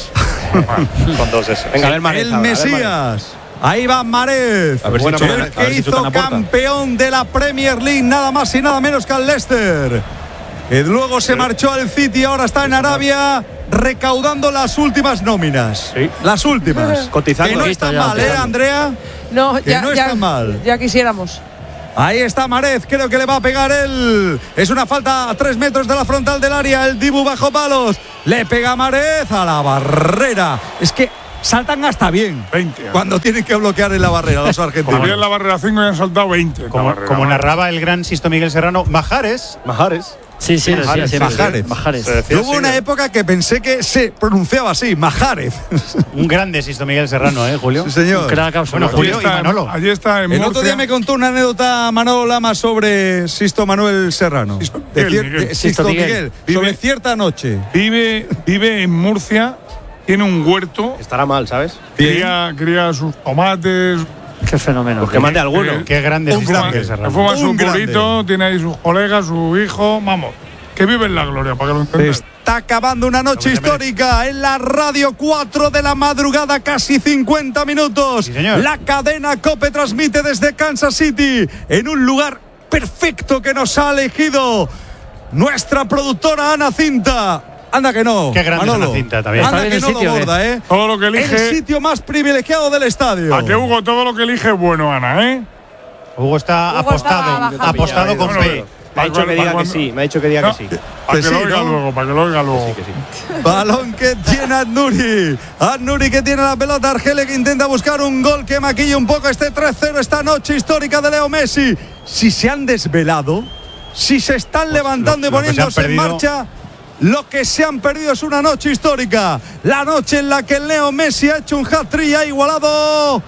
Speaker 5: Con dos S.
Speaker 7: Venga, a ver, Marez,
Speaker 6: el
Speaker 7: ahora, a ver,
Speaker 6: Mesías. Ahí va Marez,
Speaker 4: A ver si
Speaker 6: el
Speaker 4: chutan- a
Speaker 6: que
Speaker 4: ver si
Speaker 6: hizo
Speaker 4: chutan a puerta.
Speaker 6: campeón de la Premier League, nada más y nada menos que al Leicester. Que luego se marchó al City, ahora está en Arabia recaudando las últimas nóminas.
Speaker 7: Sí.
Speaker 6: Las últimas.
Speaker 7: Cotizando.
Speaker 6: Que no
Speaker 3: Listo,
Speaker 6: está
Speaker 3: ya,
Speaker 6: mal, ¿eh,
Speaker 3: cotizando.
Speaker 6: Andrea?
Speaker 8: No,
Speaker 6: Que
Speaker 8: ya,
Speaker 6: no
Speaker 8: ya,
Speaker 6: está mal.
Speaker 8: ya quisiéramos.
Speaker 6: Ahí está Marez, creo que le va a pegar él. Es una falta a tres metros de la frontal del área. El Dibu bajo palos. Le pega Marez a la barrera. Es que saltan hasta bien.
Speaker 9: veinte.
Speaker 6: Cuando tienen que bloquear en la barrera los argentinos.
Speaker 9: Había en la barrera cinco y han saltado veinte. en la
Speaker 1: Como,
Speaker 9: barrera,
Speaker 1: como
Speaker 9: vale.
Speaker 1: narraba el gran Sisto Miguel Serrano, Majares.
Speaker 7: Majares.
Speaker 3: Sí, sí, decía
Speaker 6: Majares,
Speaker 3: siempre.
Speaker 6: Majares.
Speaker 3: Majares.
Speaker 5: Se decía
Speaker 6: Hubo
Speaker 5: así,
Speaker 6: una
Speaker 5: ¿eh?
Speaker 6: época que pensé que se pronunciaba así, Majares.
Speaker 1: Un grande Sisto Miguel Serrano, ¿eh, Julio?
Speaker 6: Sí, señor.
Speaker 3: Un crack absoluto.
Speaker 1: Bueno, Julio
Speaker 9: Allí está,
Speaker 1: y Manolo.
Speaker 9: Allí está en
Speaker 6: El otro
Speaker 9: Murcia.
Speaker 6: día me contó una anécdota Manolo Lama sobre Sisto Manuel Serrano.
Speaker 9: Sisto
Speaker 6: De
Speaker 9: Miguel,
Speaker 6: cier-
Speaker 9: Miguel.
Speaker 6: de-
Speaker 3: Sisto
Speaker 6: Sisto
Speaker 3: Miguel.
Speaker 6: Miguel.
Speaker 9: Vive-
Speaker 6: Sobre cierta noche.
Speaker 9: Vive, vive en Murcia, tiene un huerto,
Speaker 7: Estará mal, ¿sabes?
Speaker 9: cría, cría sus tomates,
Speaker 3: Qué fenómeno.
Speaker 7: Pues que mande alguno.
Speaker 9: eh,
Speaker 1: Qué grande
Speaker 6: Un
Speaker 1: Sisto
Speaker 6: grande.
Speaker 1: Miguel
Speaker 9: se
Speaker 1: Serrano.
Speaker 9: fuma su
Speaker 6: Un grande.
Speaker 9: purito, tiene ahí sus colegas, su hijo, vamos, que vive en la gloria, para que lo entendáis.
Speaker 6: Está acabando una noche histórica en la radio, cuatro de la madrugada, casi cincuenta minutos.
Speaker 1: Sí, señor.
Speaker 6: La cadena COPE transmite desde Kansas City en un lugar perfecto que nos ha elegido nuestra productora Ana Cinta. Anda que no.
Speaker 1: Qué grande es
Speaker 6: Manolo.
Speaker 1: Ana Cinta también.
Speaker 6: Anda
Speaker 3: ¿Está
Speaker 6: que
Speaker 3: bien
Speaker 6: no
Speaker 3: el
Speaker 6: lo
Speaker 3: sitio,
Speaker 6: borda, ¿eh?
Speaker 9: Todo lo que
Speaker 6: El
Speaker 9: elige,
Speaker 6: sitio más privilegiado del estadio.
Speaker 9: a que Hugo todo lo que elige es bueno, Ana, ¿eh?
Speaker 1: Hugo está
Speaker 8: Hugo
Speaker 1: apostado,
Speaker 8: estaba bajando
Speaker 1: apostado
Speaker 8: ya.
Speaker 1: con
Speaker 9: Bueno,
Speaker 1: P.
Speaker 9: pero-
Speaker 7: Me ha dicho que diga que sí. Me ha dicho que diga
Speaker 9: No,
Speaker 7: que sí.
Speaker 9: Para
Speaker 6: Que
Speaker 9: que lo
Speaker 6: sí,
Speaker 9: oiga
Speaker 6: ¿no?
Speaker 9: luego, para que lo oiga luego.
Speaker 7: Que sí.
Speaker 6: Balón que tiene Adnuri. Adnuri que tiene la pelota. Argelia que intenta buscar un gol que maquille un poco este tres cero esta noche histórica de Leo Messi. Si se han desvelado, si se están levantando
Speaker 1: lo- lo
Speaker 6: y
Speaker 1: que se han
Speaker 6: poniéndose en
Speaker 1: perdido-
Speaker 6: marcha, lo que se han perdido es una noche histórica. La noche en la que Leo Messi ha hecho un hat-trick y ha igualado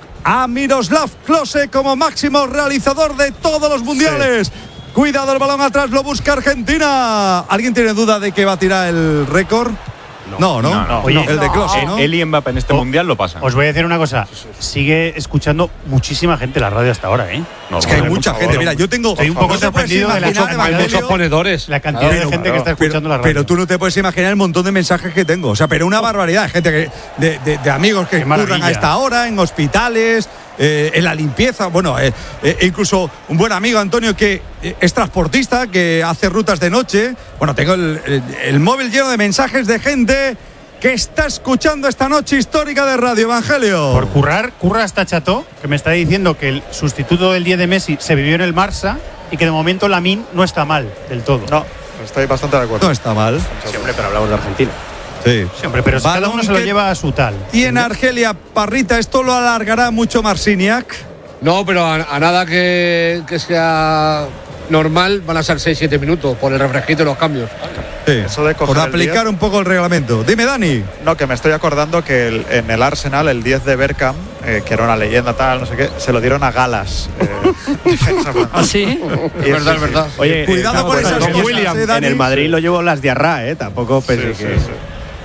Speaker 6: a Miroslav Klose como máximo realizador de todos los mundiales. Cuidado, el balón atrás, lo busca Argentina. ¿Alguien tiene duda de que va a tirar el récord? No, no.
Speaker 4: No, no.
Speaker 1: Oye,
Speaker 6: el de Klose, ¿no?
Speaker 4: Él y Mbappé en este
Speaker 1: Oh,
Speaker 4: mundial lo pasan.
Speaker 1: Os voy a decir una cosa. Sigue escuchando muchísima gente la radio hasta ahora, ¿eh?
Speaker 4: No,
Speaker 6: Es que hay
Speaker 4: no,
Speaker 6: mucha
Speaker 4: por
Speaker 6: gente.
Speaker 4: favor.
Speaker 6: Mira, yo tengo.
Speaker 1: Estoy un poco
Speaker 6: no te puedes
Speaker 1: sorprendido de la
Speaker 6: imaginar,
Speaker 1: choca-
Speaker 10: Hay
Speaker 6: Evangelio,
Speaker 10: muchos ponedores.
Speaker 1: La cantidad
Speaker 6: Claro,
Speaker 1: de gente
Speaker 6: claro.
Speaker 1: que está escuchando la radio.
Speaker 6: Pero tú no te puedes imaginar el montón de mensajes que tengo. O sea, pero una barbaridad. Gente que, de, de- de amigos que
Speaker 1: Qué
Speaker 6: curran
Speaker 1: maravilla.
Speaker 6: a esta hora, en hospitales, eh, en la limpieza. Bueno, eh, eh, incluso un buen amigo, Antonio, que eh, es transportista, que hace rutas de noche. Bueno, tengo el, el- el móvil lleno de mensajes de gente que está escuchando esta noche histórica de Radio Evangelio.
Speaker 1: Por currar, curra hasta Cható, que me está diciendo que el sustituto del diez de Messi se vivió en el Barça y que de momento Lamine no está mal del todo.
Speaker 5: No, estoy bastante de acuerdo.
Speaker 6: No está mal.
Speaker 7: Siempre, pero hablamos de Argentina.
Speaker 6: Sí.
Speaker 1: Siempre, pero si cada
Speaker 6: Balón
Speaker 1: uno se lo
Speaker 6: que
Speaker 1: lleva a su tal.
Speaker 6: tiene Argelia Parrita. Esto lo alargará mucho Marciniak.
Speaker 10: No, pero a, a nada que, que sea normal van a ser seis siete minutos por el refresquito y los cambios.
Speaker 6: Sí,
Speaker 5: Eso de coger
Speaker 6: por
Speaker 5: el
Speaker 6: aplicar
Speaker 5: diez.
Speaker 6: un poco el reglamento. Dime, Dani.
Speaker 5: No, que me estoy acordando que el- en el Arsenal el diez de Bergkamp, eh, que era una leyenda tal, no sé qué, se lo dieron a Galas. eh, defensa francés.
Speaker 3: ¿Ah, sí?
Speaker 5: Y
Speaker 10: Es verdad,
Speaker 5: sí,
Speaker 10: es verdad.
Speaker 5: sí.
Speaker 7: Oye,
Speaker 6: Cuidado
Speaker 7: eh,
Speaker 6: con
Speaker 7: pues,
Speaker 6: esas
Speaker 7: Don
Speaker 6: cosas,
Speaker 7: William,
Speaker 6: eh, Dani.
Speaker 7: en el Madrid lo llevo las diarra, ¿eh? Tampoco pensé
Speaker 5: Sí,
Speaker 7: que.
Speaker 5: sí, sí.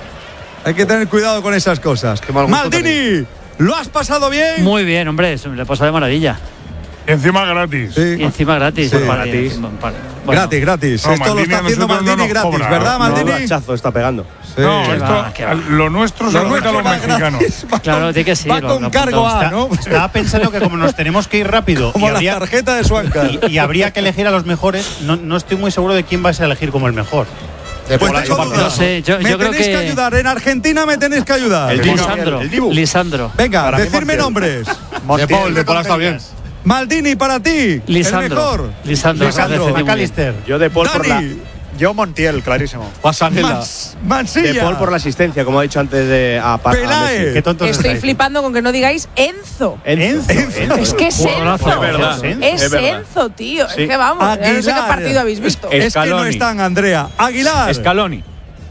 Speaker 6: Hay que tener cuidado con esas cosas.
Speaker 10: Qué mal gusto
Speaker 6: Maldini, ¿lo has pasado bien?
Speaker 3: Muy bien, hombre. eso Le he pasado de maravilla.
Speaker 9: Y encima gratis.
Speaker 6: Sí.
Speaker 3: Y encima gratis.
Speaker 6: Sí.
Speaker 3: Para-
Speaker 7: Gratis.
Speaker 3: para- bueno.
Speaker 6: Gratis, gratis.
Speaker 9: No,
Speaker 6: Esto lo
Speaker 9: Maldini
Speaker 6: está
Speaker 9: a
Speaker 6: haciendo
Speaker 9: nosotros no
Speaker 6: Maldini
Speaker 9: nos
Speaker 6: gratis,
Speaker 9: cobra.
Speaker 6: ¿verdad,
Speaker 9: No,
Speaker 7: No,
Speaker 6: Maldini?
Speaker 7: hachazo está pegando.
Speaker 6: Sí.
Speaker 9: No,
Speaker 3: Qué
Speaker 9: esto,
Speaker 3: va, qué va.
Speaker 9: lo nuestro se lo quita a los
Speaker 6: va
Speaker 9: mexicanos.
Speaker 6: gratis, va
Speaker 3: Claro,
Speaker 6: con-
Speaker 3: tiene que sí,
Speaker 6: Va
Speaker 3: lo-
Speaker 6: con
Speaker 3: lo
Speaker 6: cargo A,
Speaker 1: Está-
Speaker 6: ¿no?
Speaker 1: Estaba pensando que como nos tenemos que ir rápido
Speaker 6: Como
Speaker 1: y
Speaker 6: la
Speaker 1: habría,
Speaker 6: tarjeta de Suanca.
Speaker 1: y, y habría que elegir a los mejores, no, no estoy muy seguro de quién vais a elegir como el mejor.
Speaker 10: De
Speaker 6: Pues
Speaker 10: por ahí,
Speaker 6: tengo
Speaker 10: partidazo.
Speaker 6: dudas.
Speaker 3: No sé, yo-
Speaker 6: me
Speaker 3: yo creo
Speaker 6: tenéis que...
Speaker 3: que-
Speaker 6: ayudar. En Argentina me tenéis que ayudar.
Speaker 9: El Dibu.
Speaker 3: Lisandro.
Speaker 1: El Dibu.
Speaker 3: Lisandro.
Speaker 6: Venga,
Speaker 5: Para mí
Speaker 6: decidme
Speaker 5: Montiel.
Speaker 6: nombres.
Speaker 10: De Paul, de Paul está bien.
Speaker 6: Maldini, para ti. El
Speaker 3: Lisandro.
Speaker 6: mejor.
Speaker 3: Lisandro.
Speaker 1: Lisandro,
Speaker 3: me parece muy bien.
Speaker 1: McAllister.
Speaker 7: Yo de Paul por la.
Speaker 6: Dani.
Speaker 5: Yo Montiel, clarísimo.
Speaker 6: Mans- Mansilla.
Speaker 7: De Paul por la asistencia, como ha dicho antes de. A, Pa- a
Speaker 6: Peláez.
Speaker 7: Messi.
Speaker 1: Qué tontos
Speaker 8: Estoy
Speaker 1: estáis.
Speaker 8: flipando con que no digáis Enzo.
Speaker 7: Enzo.
Speaker 1: Enzo.
Speaker 8: Es que es
Speaker 3: Jugadorazo.
Speaker 8: Enzo.
Speaker 3: Es
Speaker 4: verdad,
Speaker 8: Es
Speaker 7: es verdad.
Speaker 8: Enzo, tío.
Speaker 7: Sí.
Speaker 8: Es que vamos. ya no sé qué
Speaker 6: Aguilar.
Speaker 8: partido habéis visto.
Speaker 7: Es-
Speaker 6: Es que no
Speaker 7: Scaloni.
Speaker 6: están, Andrea. Aguilar.
Speaker 4: Scaloni.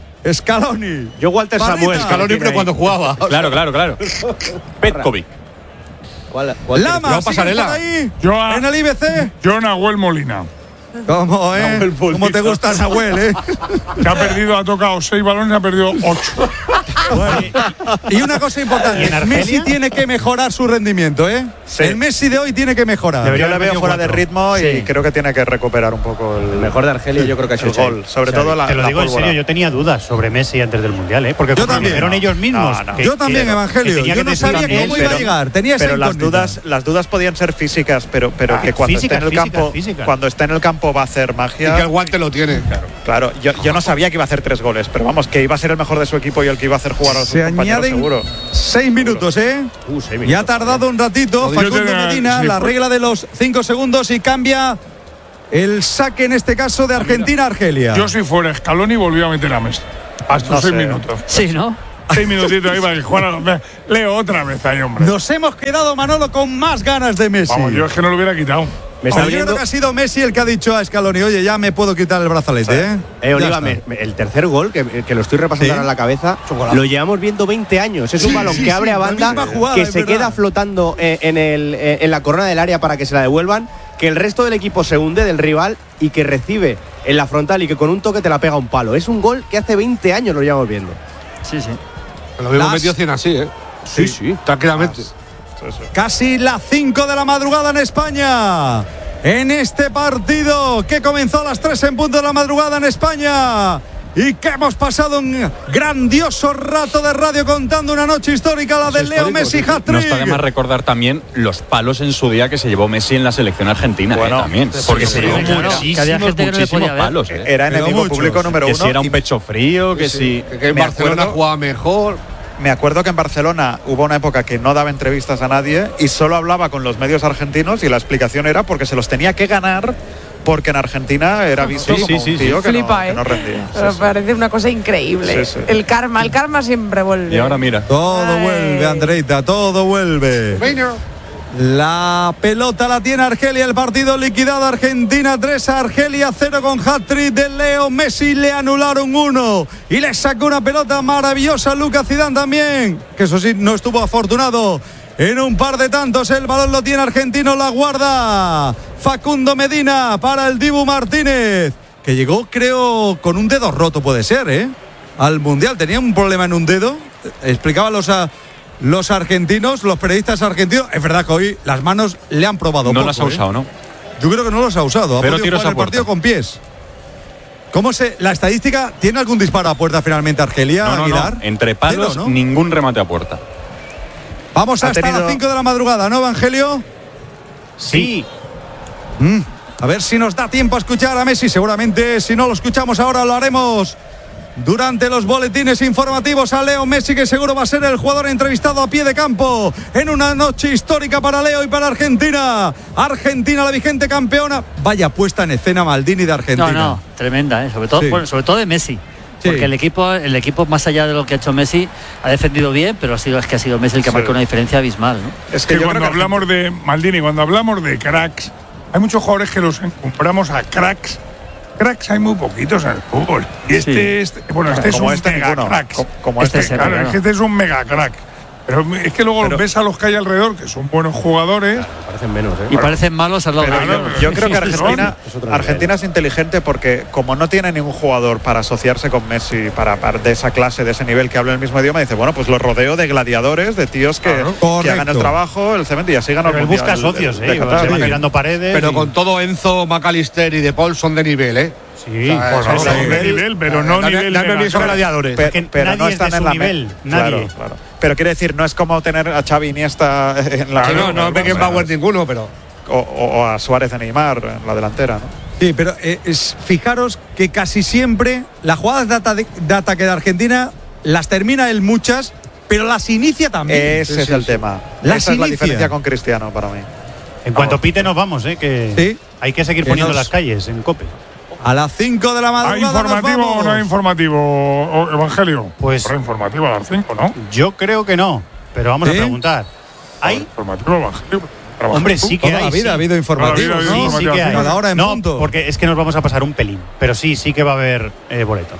Speaker 6: Scaloni.
Speaker 7: Yo, Walter
Speaker 6: Parrita.
Speaker 7: Samuel.
Speaker 10: Scaloni, pero cuando jugaba.
Speaker 4: Claro, claro, claro. Petkovic.
Speaker 7: ¿Cuál, cuál
Speaker 6: Lama,
Speaker 10: Yo,
Speaker 6: ¿sigues
Speaker 10: pasarela.
Speaker 6: por ahí?
Speaker 9: Yo a-
Speaker 6: En el I B C.
Speaker 9: Yo Nahuel Molina,
Speaker 6: ¿Cómo, eh?
Speaker 7: Nahuel Molina.
Speaker 6: ¿Cómo te gusta Nahuel, eh?
Speaker 9: que ha perdido, ha tocado seis balones, ha perdido ocho.
Speaker 6: Bueno, y una cosa importante, Messi tiene que mejorar su rendimiento, ¿eh?
Speaker 5: Sí.
Speaker 6: El Messi de hoy tiene que mejorar.
Speaker 5: Yo le veo fuera de ritmo y
Speaker 3: Sí.
Speaker 5: creo que tiene que recuperar un poco el,
Speaker 7: El mejor de Argelia yo creo que ha sido
Speaker 5: el gol. Sobre todo la
Speaker 1: Te lo
Speaker 5: la
Speaker 1: digo en
Speaker 5: pólvora.
Speaker 1: serio, yo tenía dudas sobre Messi antes del Mundial, ¿eh? Porque
Speaker 6: Yo
Speaker 1: como
Speaker 6: también.
Speaker 1: dijeron ellos mismos.
Speaker 5: No, no.
Speaker 1: que-
Speaker 6: Yo también,
Speaker 1: que-
Speaker 6: Evangelio.
Speaker 1: que tenía
Speaker 6: Yo
Speaker 1: que
Speaker 6: no
Speaker 1: testar
Speaker 6: sabía
Speaker 1: él,
Speaker 6: cómo iba a
Speaker 1: pero-
Speaker 6: llegar. Tenía esa
Speaker 5: Pero las
Speaker 6: incógnita.
Speaker 5: dudas, las dudas podían ser físicas, pero, pero
Speaker 1: Ah,
Speaker 5: que cuando
Speaker 1: físicas,
Speaker 5: esté en el
Speaker 1: físicas,
Speaker 5: campo,
Speaker 1: físicas.
Speaker 5: cuando esté en el campo va a hacer
Speaker 10: Y
Speaker 5: magia.
Speaker 10: que el guante lo tiene. Claro.
Speaker 5: Claro, yo, yo no sabía que iba a hacer tres goles, pero vamos, que iba a ser el mejor de su equipo y el que iba a hacer jugar a sus
Speaker 6: Se
Speaker 5: compañeros
Speaker 6: añaden
Speaker 5: seguro.
Speaker 6: seis minutos, ¿eh?
Speaker 7: Uh, seis
Speaker 6: Y ha
Speaker 7: minutos.
Speaker 6: tardado un ratito
Speaker 9: Yo
Speaker 6: Facundo
Speaker 9: tenía-
Speaker 6: Medina,
Speaker 9: sí,
Speaker 6: la
Speaker 9: fue-
Speaker 6: regla de los cinco segundos y cambia el saque en este caso de Argentina-Argelia.
Speaker 9: Yo si fuera Scaloni volvió a meter a Messi. Hasta
Speaker 5: No
Speaker 9: seis
Speaker 5: sé.
Speaker 9: minutos.
Speaker 3: Sí, ¿no?
Speaker 9: Seis minutitos ahí para que jugara. Leo otra vez ahí, hombre.
Speaker 6: Nos hemos quedado, Manolo, con más ganas de Messi.
Speaker 9: Vamos, yo es que no lo hubiera quitado.
Speaker 7: Me está
Speaker 6: Yo creo
Speaker 7: viendo.
Speaker 6: que ha sido Messi el que ha dicho a Scaloni, oye, ya me puedo quitar el brazalete, ¿eh?
Speaker 7: Eh,
Speaker 6: Ya
Speaker 7: Oliva,
Speaker 6: está.
Speaker 7: me- me- el tercer gol, que, que lo estoy repasando
Speaker 6: Sí.
Speaker 7: ahora en la cabeza, lo llevamos viendo veinte años. Es un
Speaker 6: Sí,
Speaker 7: balón
Speaker 6: sí,
Speaker 7: que abre
Speaker 6: sí,
Speaker 7: a
Speaker 6: la
Speaker 7: banda,
Speaker 6: misma jugada,
Speaker 7: que
Speaker 6: es
Speaker 7: se
Speaker 6: verdad.
Speaker 7: queda flotando eh, en, el, eh, en la corona del área para que se la devuelvan, que el resto del equipo se hunde del rival y que recibe en la frontal y que con un toque te la pega a un palo. Es un gol que hace veinte años lo llevamos viendo.
Speaker 3: Sí, sí.
Speaker 10: Lo habíamos
Speaker 6: Las-
Speaker 10: metido cien así, ¿eh?
Speaker 7: Sí, sí.
Speaker 10: Tranquilamente.
Speaker 6: Casi las cinco de la madrugada en España. En este partido que comenzó a las tres en punto de la madrugada en España. Y que hemos pasado un grandioso rato de radio contando una noche histórica, la de Leo Messi
Speaker 4: No está de más
Speaker 6: hat-trick.
Speaker 4: recordar también los palos en su día que se llevó Messi en la selección argentina,
Speaker 5: Bueno,
Speaker 4: eh, también. Porque se llevó
Speaker 3: claro,
Speaker 4: muchísimos,
Speaker 3: que había gente que no le
Speaker 4: muchísimos
Speaker 3: podía ver.
Speaker 4: palos. eh.
Speaker 5: Era
Speaker 6: Pero
Speaker 5: enemigo
Speaker 6: muchos.
Speaker 5: público número
Speaker 4: Que
Speaker 5: uno.
Speaker 4: si era
Speaker 5: y
Speaker 4: un pecho frío, que si…
Speaker 10: Que, que en
Speaker 5: Me
Speaker 10: Barcelona
Speaker 5: acuerdo-
Speaker 10: jugaba mejor.
Speaker 5: Me acuerdo que en Barcelona hubo una época que no daba entrevistas a nadie y solo hablaba con los medios argentinos y la explicación era porque se los tenía que ganar porque en Argentina era visto
Speaker 4: Sí,
Speaker 5: como
Speaker 4: sí, sí,
Speaker 5: un tío
Speaker 4: sí.
Speaker 5: que,
Speaker 8: Flipa,
Speaker 5: no,
Speaker 8: ¿eh?
Speaker 5: que no rendía. Sí,
Speaker 8: Me
Speaker 5: sí.
Speaker 8: parece una cosa increíble.
Speaker 5: Sí, sí.
Speaker 8: El karma, el karma siempre vuelve.
Speaker 4: Y ahora mira.
Speaker 6: Todo
Speaker 8: Ay.
Speaker 6: vuelve, Andreita, todo vuelve. La pelota la tiene Argelia, el partido liquidado. Argentina tres, Argelia cero con hat-trick de Leo Messi. Le anularon uno y le sacó una pelota maravillosa Lucas Zidane también, que eso sí no estuvo afortunado en un par de tantos. El balón lo tiene Argentino, la guarda Facundo Medina para el Dibu Martínez, que llegó creo con un dedo roto, puede ser, ¿eh? Al Mundial, tenía un problema en un dedo. Explicaba los a Los argentinos, los periodistas argentinos, es verdad que hoy las manos le han probado
Speaker 4: No
Speaker 6: poco,
Speaker 4: las ha
Speaker 6: ¿eh?
Speaker 4: usado, ¿no?
Speaker 6: Yo creo que no los ha usado. Ha
Speaker 4: Pero
Speaker 6: podido
Speaker 4: tiros
Speaker 6: jugar
Speaker 4: a
Speaker 6: el partido
Speaker 4: puerta.
Speaker 6: con pies. ¿Cómo se la estadística tiene algún disparo a puerta finalmente Argelia,
Speaker 4: No, no,
Speaker 6: Aguilar?
Speaker 4: no. Entre palos,
Speaker 6: Cero, ¿no?
Speaker 4: ningún remate a puerta.
Speaker 6: Vamos
Speaker 5: Ha
Speaker 6: hasta
Speaker 5: tenido-
Speaker 6: las cinco de la madrugada, ¿no, Evangelio?
Speaker 1: Sí.
Speaker 6: Mm, A ver si nos da tiempo a escuchar a Messi. Seguramente, si no lo escuchamos ahora, lo haremos durante los boletines informativos a Leo Messi, que seguro va a ser el jugador entrevistado a pie de campo en una noche histórica para Leo y para Argentina. Argentina, la vigente campeona. Vaya puesta en escena Maldini de Argentina.
Speaker 3: No, no, tremenda, ¿eh? sobre todo,
Speaker 6: Sí.
Speaker 3: bueno, sobre todo de Messi.
Speaker 6: Sí.
Speaker 3: Porque el equipo, el equipo, más allá de lo que ha hecho Messi, ha defendido bien, pero ha sido, es que ha sido Messi el que ha
Speaker 5: Sí.
Speaker 3: marcado una diferencia abismal, ¿no?
Speaker 5: Es
Speaker 9: Que
Speaker 5: que yo
Speaker 9: cuando
Speaker 5: creo que
Speaker 9: hablamos de Maldini, cuando hablamos de cracks, hay muchos jugadores que los compramos a cracks. Cracks hay muy poquitos en el fútbol. Y este,
Speaker 3: Sí.
Speaker 9: este bueno, este es
Speaker 5: como
Speaker 9: un
Speaker 5: este
Speaker 9: mega
Speaker 5: ninguno.
Speaker 9: crack.
Speaker 5: Co- como
Speaker 3: Este
Speaker 5: este.
Speaker 3: es el-
Speaker 9: Claro,
Speaker 3: claro.
Speaker 9: es que este es un mega crack. Pero es que luego
Speaker 5: Pero-
Speaker 9: ves a los que hay alrededor, que son buenos jugadores.
Speaker 7: Parecen menos, ¿eh?
Speaker 3: Y parecen malos al lado
Speaker 9: Pero
Speaker 3: de
Speaker 9: no,
Speaker 3: ellos.
Speaker 5: Yo creo que
Speaker 9: Sí, sí,
Speaker 5: Argentina,
Speaker 7: es otro
Speaker 5: Argentina es inteligente porque como no tiene ningún jugador para asociarse con Messi, para, para de esa clase, de ese nivel que habla el mismo idioma, dice, bueno, pues lo rodeo de gladiadores, de tíos que,
Speaker 9: Claro.
Speaker 5: que hagan
Speaker 6: Correcto.
Speaker 5: el trabajo, el cemento y así ganan
Speaker 1: Pero
Speaker 5: el
Speaker 1: él busca
Speaker 5: Mundial
Speaker 1: socios,
Speaker 5: de-
Speaker 1: ¿eh?
Speaker 5: de
Speaker 1: Y
Speaker 5: Qatar.
Speaker 1: se va
Speaker 5: Sí.
Speaker 1: tirando paredes.
Speaker 10: Pero
Speaker 1: y-
Speaker 10: con todo Enzo, McAllister y De Paul son de nivel, ¿eh?
Speaker 1: Sí,
Speaker 10: O sea,
Speaker 9: Bueno,
Speaker 10: eso
Speaker 9: son
Speaker 10: sí.
Speaker 9: de nivel, pero no
Speaker 10: Dame-
Speaker 9: nivel
Speaker 10: dame
Speaker 9: mega
Speaker 10: mis
Speaker 9: crack.
Speaker 10: gladiadores.
Speaker 5: Pe-
Speaker 1: que
Speaker 5: pero
Speaker 1: nadie
Speaker 5: no
Speaker 1: es de
Speaker 5: están
Speaker 1: su
Speaker 5: en la me-
Speaker 1: nivel,
Speaker 5: Claro,
Speaker 1: nadie.
Speaker 5: claro. Pero quiere decir, no es como tener a Xavi Iniesta en la
Speaker 10: Que
Speaker 9: Claro,
Speaker 10: no, no
Speaker 9: claro,
Speaker 10: Beckenbauer
Speaker 9: claro.
Speaker 10: ninguno, pero.
Speaker 5: o, o- o a Suárez de Neymar en la delantera, ¿no?
Speaker 6: Sí, pero eh, es, fijaros que casi siempre las jugadas de, ata- de ataque de Argentina las termina él muchas, pero las inicia también.
Speaker 5: Ese
Speaker 6: Sí,
Speaker 5: es
Speaker 6: sí,
Speaker 5: el
Speaker 6: sí.
Speaker 5: tema.
Speaker 6: Las
Speaker 5: Esa es la
Speaker 6: inicia.
Speaker 5: diferencia con Cristiano para mí.
Speaker 1: En cuanto pite nos vamos, ¿eh? Que
Speaker 6: Sí.
Speaker 1: hay que seguir
Speaker 6: Que
Speaker 1: poniendo
Speaker 6: nos-
Speaker 1: las calles en COPE.
Speaker 6: A las cinco de la
Speaker 9: ¿Hay
Speaker 6: madrugada nos
Speaker 9: informativo o
Speaker 6: vamos.
Speaker 9: no hay informativo, o- Evangelio?
Speaker 1: Pues-
Speaker 9: Habrá informativo a las cinco, ¿no?
Speaker 1: Yo creo que no, pero vamos
Speaker 6: ¿Sí?
Speaker 1: a preguntar. ¿Hay?
Speaker 9: Informativo, Evangelio. ¿Trabajas
Speaker 1: Hombre,
Speaker 9: tú?
Speaker 1: sí que
Speaker 6: Toda
Speaker 1: hay.
Speaker 6: la vida
Speaker 1: sí.
Speaker 6: ha habido informativos,
Speaker 9: Toda la vida ha
Speaker 6: ¿no?
Speaker 9: habido
Speaker 1: Sí, sí que hay.
Speaker 6: Cada hora en
Speaker 1: no,
Speaker 6: punto.
Speaker 1: porque es que nos vamos a pasar un pelín. Pero sí, sí que va a haber eh, boleto.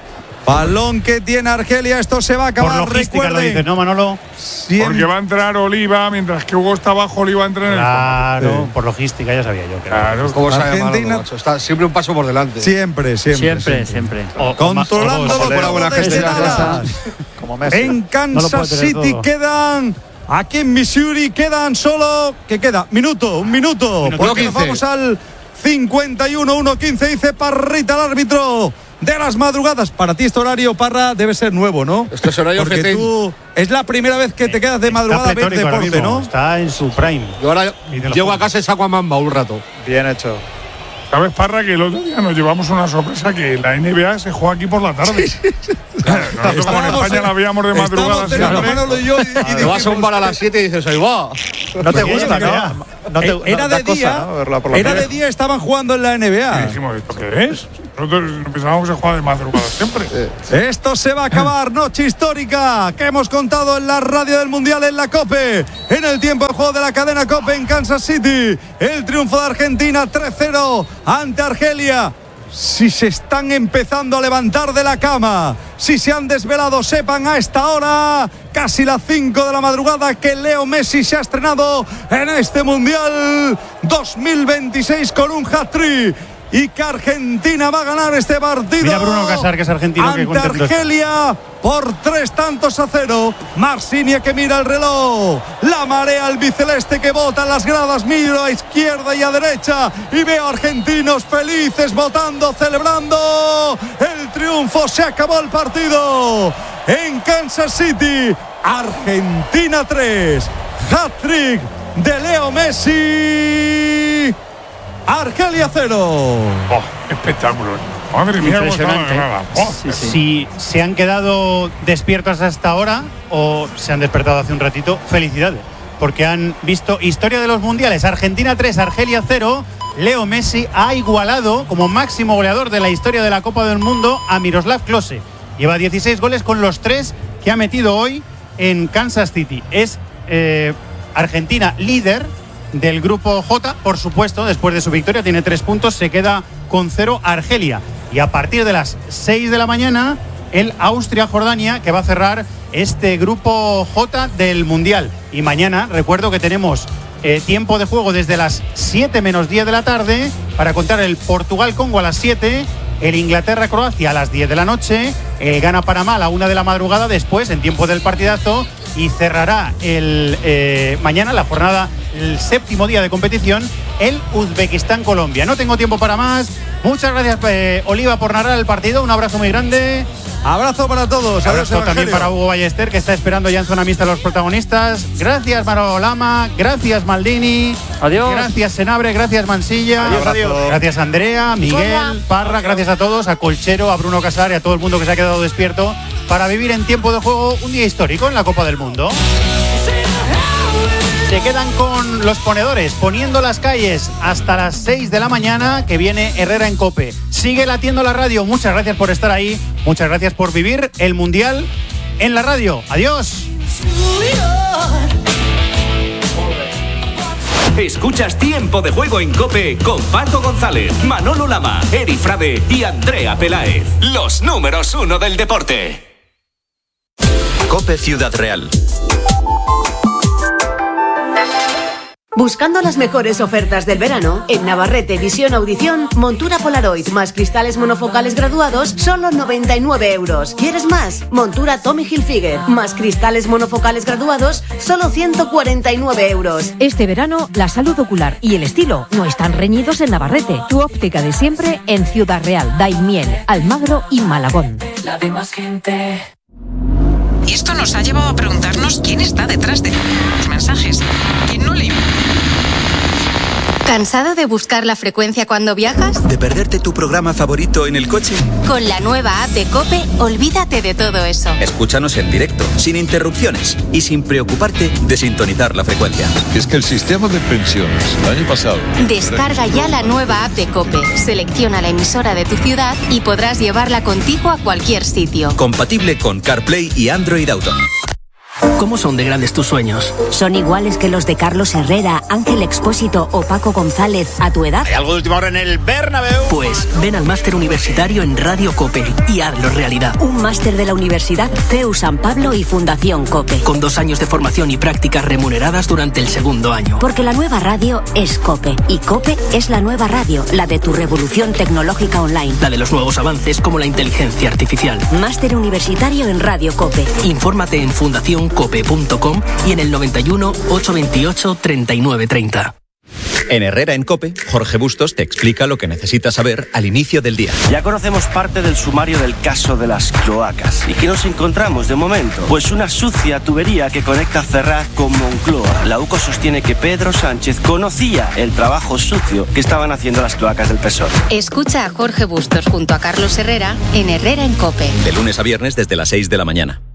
Speaker 6: Balón que tiene Argelia, esto se va a acabar.
Speaker 1: Por logística lo
Speaker 6: recuerden,
Speaker 1: dices, ¿no, Manolo?
Speaker 6: siempre-
Speaker 9: Porque va a entrar Oliva, mientras que Hugo está abajo, Oliva entra en el
Speaker 1: Claro,
Speaker 6: Sí.
Speaker 1: por logística ya sabía yo. Que era.
Speaker 9: Claro.
Speaker 10: ¿Cómo se ha llamado,
Speaker 6: Argentina-
Speaker 10: macho? Está siempre un paso por delante.
Speaker 6: Siempre, siempre.
Speaker 3: Siempre, siempre.
Speaker 1: O- o más-
Speaker 6: Controlándolo
Speaker 1: o- o-
Speaker 6: por
Speaker 10: buena
Speaker 6: desde
Speaker 10: gente.
Speaker 6: Dallas.
Speaker 5: como Messi.
Speaker 6: En Kansas City todo. Quedan, aquí en Missouri, quedan solo, ¿qué queda? Minuto, un minuto.
Speaker 10: Minuto
Speaker 6: Porque nos vamos al cincuenta y uno, uno quince, dice Parrita, el árbitro de las madrugadas. Para ti este horario, Parra, debe ser nuevo, ¿no?
Speaker 10: Este es horario
Speaker 6: Porque
Speaker 10: F T.
Speaker 6: tú es la primera vez que te quedas de madrugada a ver deporte, ¿no?
Speaker 1: Está en su prime.
Speaker 10: Yo ahora llego a casa y saco a Mamba un rato.
Speaker 5: Bien hecho.
Speaker 9: ¿Sabes, Parra, que el otro día nos llevamos una sorpresa que la N B A se juega aquí por la tarde? Nosotros como en España la veíamos de madrugada siempre.
Speaker 6: Y yo, y, y
Speaker 10: Te
Speaker 6: dijimos,
Speaker 10: vas a un bar a las siete y dices, ahí va.
Speaker 5: No te gusta, ¿no? No te,
Speaker 6: era
Speaker 5: no,
Speaker 6: de
Speaker 5: cosa,
Speaker 6: día,
Speaker 5: ¿no? Verla por la
Speaker 6: era
Speaker 5: tele.
Speaker 6: de día, estaban jugando en la N B
Speaker 9: Y
Speaker 6: A.
Speaker 9: dijimos, ¿esto qué es? Nosotros pensábamos que se juega de madrugada siempre.
Speaker 6: Esto se va a acabar, noche histórica que hemos contado en la radio del Mundial en la COPE, en el tiempo de juego de la cadena COPE en Kansas City. El triunfo de Argentina tres cero ante Argelia. Si se están empezando a levantar de la cama, si se han desvelado, sepan a esta hora, casi las cinco de la madrugada, que Leo Messi se ha estrenado en este Mundial dos mil veintiséis con un hat-trick. Y que Argentina va a ganar este partido.
Speaker 1: Mira Bruno Casar, que es argentino.
Speaker 6: Ante
Speaker 1: que
Speaker 6: Argelia por tres tantos a cero. Marsinia que mira el reloj. La marea albiceleste que bota en las gradas. Miro a izquierda y a derecha. Y veo argentinos felices votando, celebrando el triunfo. Se acabó el partido en Kansas City. Argentina tres. Hat-trick de Leo Messi. Argelia cero.
Speaker 9: Oh, espectáculo. Madre mía, cómo estaba la grada. Oh,
Speaker 1: sí, sí. Si se han quedado despiertos hasta ahora o se han despertado hace un ratito, felicidades. Porque han visto historia de los mundiales. Argentina tres, Argelia cero. Leo Messi ha igualado como máximo goleador de la historia de la Copa del Mundo a Miroslav Klose. Lleva dieciséis goles con los tres que ha metido hoy en Kansas City. Es eh, Argentina líder del grupo J, por supuesto, después de su victoria, tiene tres puntos, se queda con cero Argelia. Y a partir de las seis de la mañana, el Austria-Jordania, que va a cerrar este grupo J del Mundial. Y mañana, recuerdo que tenemos eh, tiempo de juego desde las siete menos diez de la tarde, para contar el Portugal-Congo a las siete, el Inglaterra-Croacia a las diez de la noche, el Ghana-Panamá a la una de la madrugada, después, en tiempo del partidazo, y cerrará el eh, mañana la jornada, el séptimo día de competición, el Uzbekistán-Colombia. No tengo tiempo para más. Muchas gracias, eh, Oliva, por narrar el partido. Un abrazo muy grande.
Speaker 6: Abrazo para todos.
Speaker 1: Abrazo también para Hugo Ballester, que está esperando ya en zona mixta a los protagonistas. Gracias, Manolo Lama. Gracias, Maldini.
Speaker 3: Adiós.
Speaker 1: Gracias, Senabre. Gracias, Mansilla.
Speaker 5: Adiós, adiós.
Speaker 1: Gracias, Andrea, Miguel, Parra. Gracias a todos, a Colchero, a Bruno Casar y a todo el mundo que se ha quedado despierto para vivir en tiempo de juego un día histórico en la Copa del Mundo. Se quedan con los ponedores, poniendo las calles hasta las seis de la mañana, que viene Herrera en COPE. Sigue latiendo la radio. Muchas gracias por estar ahí. Muchas gracias por vivir el Mundial en la radio. Adiós.
Speaker 12: Escuchas Tiempo de Juego en COPE con Paco González, Manolo Lama, Eri Frade y Andrea Peláez. Los números uno del deporte.
Speaker 13: COPE Ciudad Real.
Speaker 14: Buscando las mejores ofertas del verano, en Navarrete Visión Audición, montura Polaroid más cristales monofocales graduados, solo noventa y nueve euros. ¿Quieres más? Montura Tommy Hilfiger más cristales monofocales graduados, solo ciento cuarenta y nueve euros.
Speaker 15: Este verano, la salud ocular y el estilo no están reñidos en Navarrete. Tu óptica de siempre en Ciudad Real, Daimiel, Almagro y Malagón.
Speaker 16: La de más gente. Y esto nos ha llevado a preguntarnos quién está detrás de los mensajes. ¿Quién no le...
Speaker 17: ¿Cansado de buscar la frecuencia cuando viajas?
Speaker 13: ¿De perderte tu programa favorito en el coche?
Speaker 17: Con la nueva app de COPE, olvídate de todo eso.
Speaker 13: Escúchanos en directo, sin interrupciones y sin preocuparte de sintonizar la frecuencia.
Speaker 18: Es que el sistema de pensiones el año pasado...
Speaker 17: Descarga ya la nueva app de COPE, selecciona la emisora de tu ciudad y podrás llevarla contigo a cualquier sitio.
Speaker 13: Compatible con CarPlay y Android Auto.
Speaker 19: ¿Cómo son de grandes tus sueños?
Speaker 20: ¿Son iguales que los de Carlos Herrera, Ángel Expósito o Paco González a tu edad?
Speaker 21: ¿Hay algo de última hora en el Bernabéu?
Speaker 19: Pues ven al máster universitario en Radio COPE y hazlo realidad.
Speaker 20: Un máster de la Universidad C E U San Pablo y Fundación COPE.
Speaker 19: Con dos años de formación y prácticas remuneradas durante el segundo año.
Speaker 20: Porque la nueva radio es COPE y COPE es la nueva radio, la de tu revolución tecnológica online.
Speaker 19: La de los nuevos avances como la inteligencia artificial.
Speaker 20: Máster universitario en Radio COPE.
Speaker 19: Infórmate en fundación cope punto com y en el noventa y uno, ochocientos veintiocho, treinta y nueve treinta.
Speaker 13: En Herrera en COPE, Jorge Bustos te explica lo que necesitas saber al inicio del día.
Speaker 22: Ya conocemos parte del sumario del caso de las cloacas. ¿Y qué nos encontramos de momento? Pues una sucia tubería que conecta Ferraz con Moncloa. La UCO sostiene que Pedro Sánchez conocía el trabajo sucio que estaban haciendo las cloacas del P S O E.
Speaker 17: Escucha a Jorge Bustos junto a Carlos Herrera en Herrera en COPE.
Speaker 13: De lunes a viernes desde las seis de la mañana.